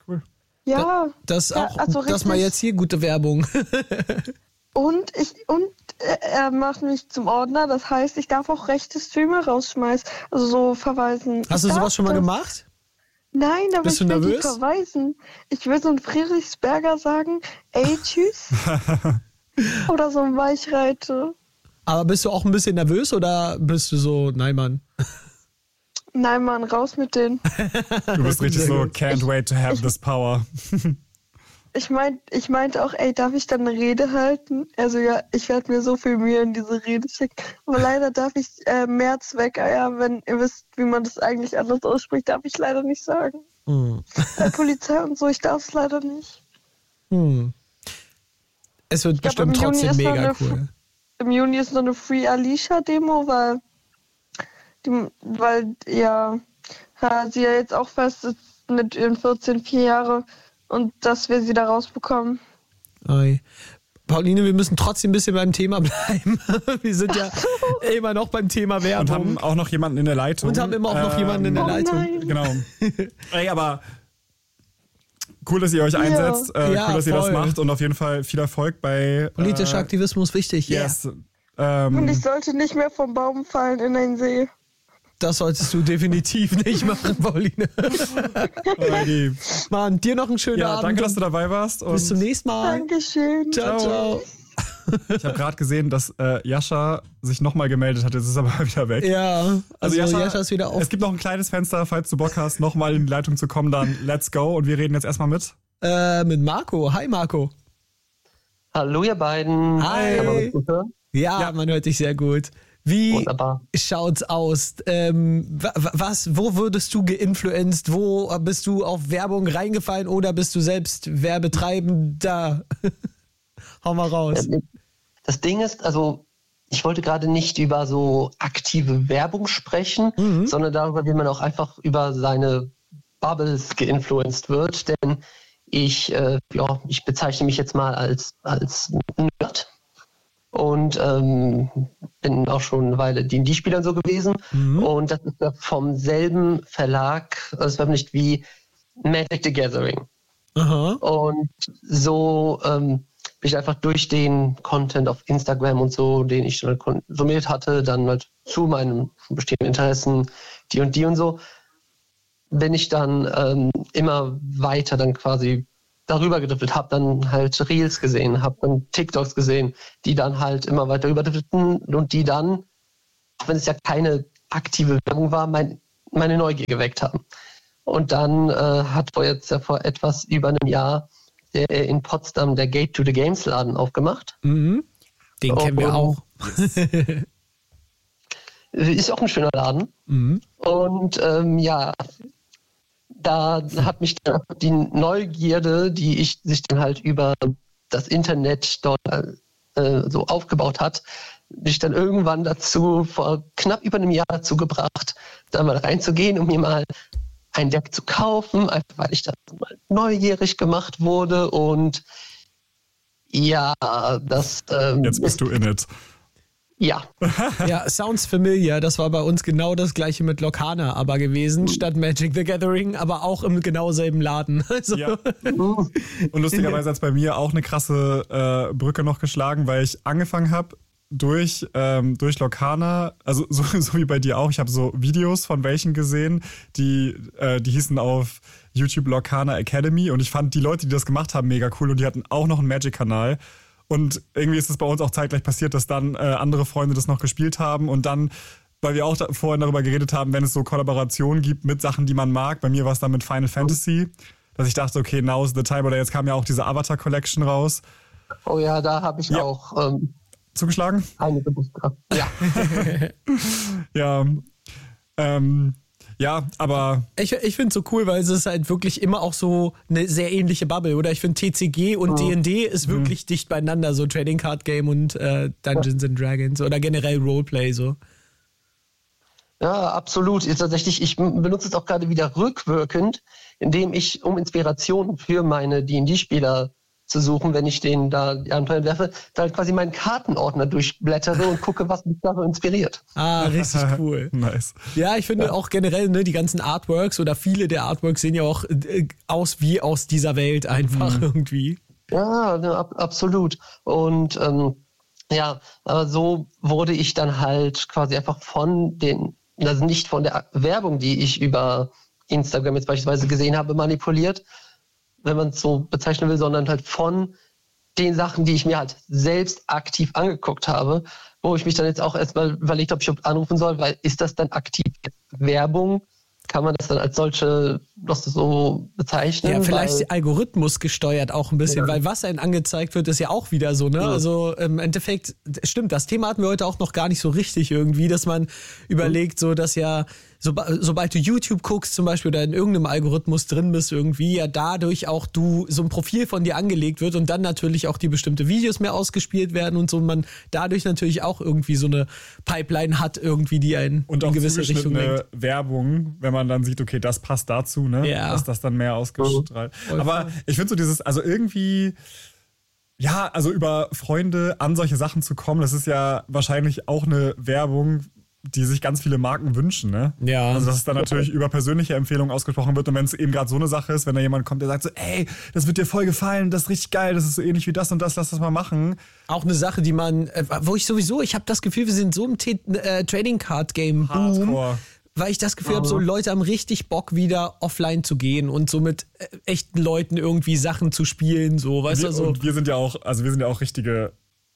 Ja. Das ja, auch, also das mal richtig. jetzt hier gute Werbung. Und ich und äh, er macht mich zum Ordner, das heißt, ich darf auch rechte Streamer rausschmeißen, also so verweisen. Hast ich du darf sowas schon mal das. gemacht? Nein, aber Bist ich du will die nervös? verweisen. Ich will so ein Friedrichsberger sagen, ey, tschüss. Oder so ein Weichreiter. Aber bist du auch ein bisschen nervös oder bist du so, nein, Mann? Nein, Mann, raus mit denen. Du bist richtig Sehr so, gut. can't wait to have this power. Ich, mein, ich meinte auch, ey, darf ich dann eine Rede halten? Also ja, ich werde mir so viel Mühe in diese Rede schicken. Aber leider darf ich äh, Mehrzweckeier, wenn ihr wisst, wie man das eigentlich anders ausspricht, darf ich leider nicht sagen. Hm. Bei Polizei und so, ich darf es leider nicht. Hm. Es wird Ich glaub, bestimmt im Juni trotzdem ist mega noch eine- cool. Im Juni ist noch eine Free Alicia-Demo, weil, die, weil ja, ja, sie ja jetzt auch fest ist mit ihren vierzehn, vier Jahre und dass wir sie da rausbekommen. Ei. Pauline, wir müssen trotzdem ein bisschen beim Thema bleiben. Wir sind ja immer noch beim Thema Werbung. Und haben auch noch jemanden in der Leitung. Und haben immer auch noch jemanden in der Oh Leitung. nein. Genau. Ey, aber cool, dass ihr euch einsetzt. Äh, Ja, cool, dass ihr das voll. macht. Und auf jeden Fall viel Erfolg bei... Politischer äh, Aktivismus wichtig. Yes. Und Ähm, ich sollte nicht mehr vom Baum fallen in den See. Das solltest du definitiv nicht machen, Pauline. okay. Mann, dir noch einen schönen Ja, Abend. danke, dass du dabei warst. Und Bis zum nächsten Mal. Dankeschön. Ciao, ciao. ich habe gerade gesehen, dass äh, Jascha sich nochmal gemeldet hat. Jetzt ist er aber wieder weg. Ja, also, Jascha, ist wieder auf. Es gibt noch ein kleines Fenster, falls du Bock hast, nochmal in die Leitung zu kommen, dann let's go. Und wir reden jetzt erstmal mit. Äh, mit Marco. Hi, Marco. Hallo ihr beiden. Hi. Kann man mich gut hören? Ja, Ja. man hört dich sehr gut. Wie Wunderbar. schaut's aus? Ähm, was, wo würdest du geinfluenced? Wo bist du auf Werbung reingefallen oder bist du selbst Werbetreibender? Hau mal raus. Das Ding ist, also ich wollte gerade nicht über so aktive Werbung sprechen, mhm. sondern darüber, wie man auch einfach über seine Bubbles geinfluenced wird. Denn ich, äh, ja, ich bezeichne mich jetzt mal als, als Nerd. Und ähm, bin auch schon eine Weile D und D-Spielern so gewesen. Mhm. Und das ist ja vom selben Verlag, also es war nicht wie Magic the Gathering. Aha. Und so ähm, bin ich einfach durch den Content auf Instagram und so, den ich schon konsumiert hatte, dann halt zu meinen bestehenden Interessen, D und D und so, bin ich dann ähm, immer weiter dann quasi darüber gedribbelt, habe dann halt Reels gesehen, habe dann TikToks gesehen, die dann halt immer weiter überdriften und die dann, auch wenn es ja keine aktive Werbung war, mein, meine Neugier geweckt haben. Und dann äh, hat vor jetzt ja vor etwas über einem Jahr der in Potsdam der Gate to the Games Laden aufgemacht. Mhm. Den und, kennen wir auch. Ist auch ein schöner Laden. Mhm. Und ähm, ja, da hat mich dann die Neugierde, die ich sich dann halt über das Internet dort äh, so aufgebaut hat, mich dann irgendwann dazu, vor knapp über einem Jahr dazu gebracht, da mal reinzugehen und mir mal ein Deck zu kaufen, einfach weil ich da mal neugierig gemacht wurde und ja, das... Ähm, Jetzt bist du in it. Ja. Ja, sounds familiar. Das war bei uns genau das gleiche mit Lorcana aber gewesen, mhm. statt Magic the Gathering, aber auch im genau selben Laden. Also ja. Und lustigerweise hat es bei mir auch eine krasse äh, Brücke noch geschlagen, weil ich angefangen habe durch, ähm, durch Lorcana, also so, so wie bei dir auch, ich habe so Videos von welchen gesehen, die, äh, die hießen auf YouTube Lorcana Academy und ich fand die Leute, die das gemacht haben, mega cool und die hatten auch noch einen Magic-Kanal. Und irgendwie ist es bei uns auch zeitgleich passiert, dass dann äh, andere Freunde das noch gespielt haben und dann, weil wir auch da, vorhin darüber geredet haben, wenn es so Kollaborationen gibt mit Sachen, die man mag, bei mir war es dann mit Final Fantasy, dass ich dachte, okay, now's the time, oder jetzt kam ja auch diese Avatar Collection raus. Oh ja, da habe ich ja. auch ähm, zugeschlagen. Einige Booster. Ja. ja. Ähm, Ja, aber... Ich, ich finde es so cool, weil es ist halt wirklich immer auch so eine sehr ähnliche Bubble, oder? Ich finde T C G und oh. D und D ist wirklich mhm. dicht beieinander, so Trading Card Game und äh, Dungeons ja. and Dragons oder generell Roleplay so. Ja, absolut. Ist tatsächlich, ich benutze es auch gerade wieder rückwirkend, indem ich, um Inspiration für meine D und D-Spieler zu suchen, wenn ich denen da die Abenteuer werfe, dann quasi meinen Kartenordner durchblättere und gucke, was mich da so inspiriert. Ah, richtig cool. Nice. Ja, ich finde ja. auch generell, ne, die ganzen Artworks oder viele der Artworks sehen ja auch äh, aus wie aus dieser Welt einfach mhm. irgendwie. Ja, ne, ab, absolut. Und ähm, ja, aber so wurde ich dann halt quasi einfach von den, also nicht von der Werbung, die ich über Instagram jetzt beispielsweise gesehen habe, manipuliert, wenn man es so bezeichnen will, sondern halt von den Sachen, die ich mir halt selbst aktiv angeguckt habe, wo ich mich dann jetzt auch erstmal überlegt habe, ob ich anrufen soll, weil ist das dann aktiv Werbung? Kann man das dann als solche noch so bezeichnen? Ja, vielleicht Algorithmus gesteuert auch ein bisschen, ja. weil was einem angezeigt wird, ist ja auch wieder so, ne? Ja. Also im Endeffekt, stimmt, das Thema hatten wir heute auch noch gar nicht so richtig irgendwie, dass man überlegt, so dass ja, so, sobald du YouTube guckst zum Beispiel oder in irgendeinem Algorithmus drin bist irgendwie, ja dadurch auch du so ein Profil von dir angelegt wird und dann natürlich auch die bestimmte Videos mehr ausgespielt werden und so, und man dadurch natürlich auch irgendwie so eine Pipeline hat irgendwie, die einen und in gewisse Richtung lenkt. Werbung, wenn man dann sieht, okay, das passt dazu, ne? Ja. Dass das dann mehr ausgestrahlt. Oh. Aber ich finde so dieses, also irgendwie, ja, also über Freunde an solche Sachen zu kommen, das ist ja wahrscheinlich auch eine Werbung, die sich ganz viele Marken wünschen, ne? Ja. Also, dass es dann natürlich über persönliche Empfehlungen ausgesprochen wird und wenn es eben gerade so eine Sache ist, wenn da jemand kommt, der sagt so, ey, das wird dir voll gefallen, das ist richtig geil, das ist so ähnlich wie das und das, lass das mal machen. Auch eine Sache, die man, wo ich sowieso, ich habe das Gefühl, wir sind so im T- äh, Trading Card Game Boom. Hardcore. Weil ich das Gefühl habe, so Leute haben richtig Bock, wieder offline zu gehen und so mit äh, echten Leuten irgendwie Sachen zu spielen, so, weißt wir, du, so. Und wir sind ja auch, also wir sind ja auch richtige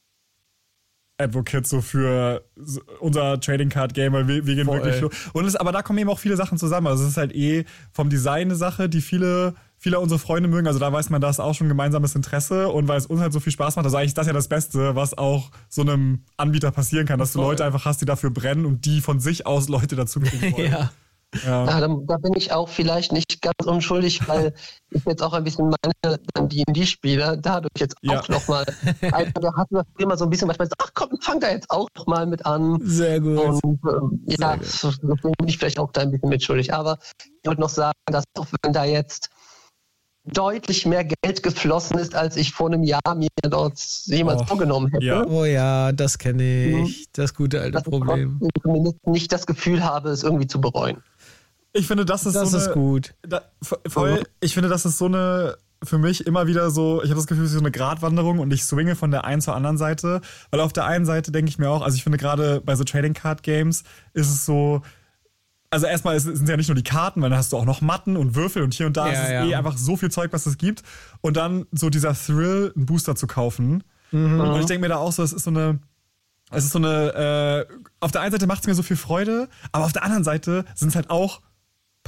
Advocates so für unser Trading Card Game, weil wir, wir gehen Voll. wirklich los. Und es, aber da kommen eben auch viele Sachen zusammen. Also es ist halt eh vom Design eine Sache, die viele viele unserer Freunde mögen, also da weiß man, da ist auch schon gemeinsames Interesse und weil es uns halt so viel Spaß macht, also eigentlich ist das ja das Beste, was auch so einem Anbieter passieren kann, dass du Leute einfach hast, die dafür brennen und die von sich aus Leute dazu kriegen wollen. Ja. Ja. Ja, da, da bin ich auch vielleicht nicht ganz unschuldig, weil ich jetzt auch ein bisschen meine D und D-Spieler dadurch jetzt ja. auch nochmal, also da hatten wir immer so ein bisschen manchmal so, ach komm, fang da jetzt auch nochmal mit an. Sehr gut. Und ähm, Sehr ja, gut. Deswegen bin ich vielleicht auch da ein bisschen mitschuldig, aber ich wollte noch sagen, dass auch wenn da jetzt deutlich mehr Geld geflossen ist, als ich vor einem Jahr mir dort jemals oh, vorgenommen hätte. Ja. Oh ja, das kenne ich. Mhm. Das gute alte dass Problem. Ich zumindest nicht das Gefühl habe, es irgendwie zu bereuen. Ich finde, das ist das so ist eine, gut. Da, voll, ich finde, das ist so eine, für mich immer wieder so, ich habe das Gefühl, es ist so eine Gratwanderung und ich swinge von der einen zur anderen Seite, weil auf der einen Seite denke ich mir auch, also ich finde gerade bei so Trading Card Games ist es so, also erstmal sind es ja nicht nur die Karten, weil dann hast du auch noch Matten und Würfel und hier und da ja, ist es ja. eh einfach so viel Zeug, was es gibt und dann so dieser Thrill, einen Booster zu kaufen mhm. und ich denke mir da auch so, es ist so eine Es ist so eine, äh, auf der einen Seite macht es mir so viel Freude, aber auf der anderen Seite sind es halt auch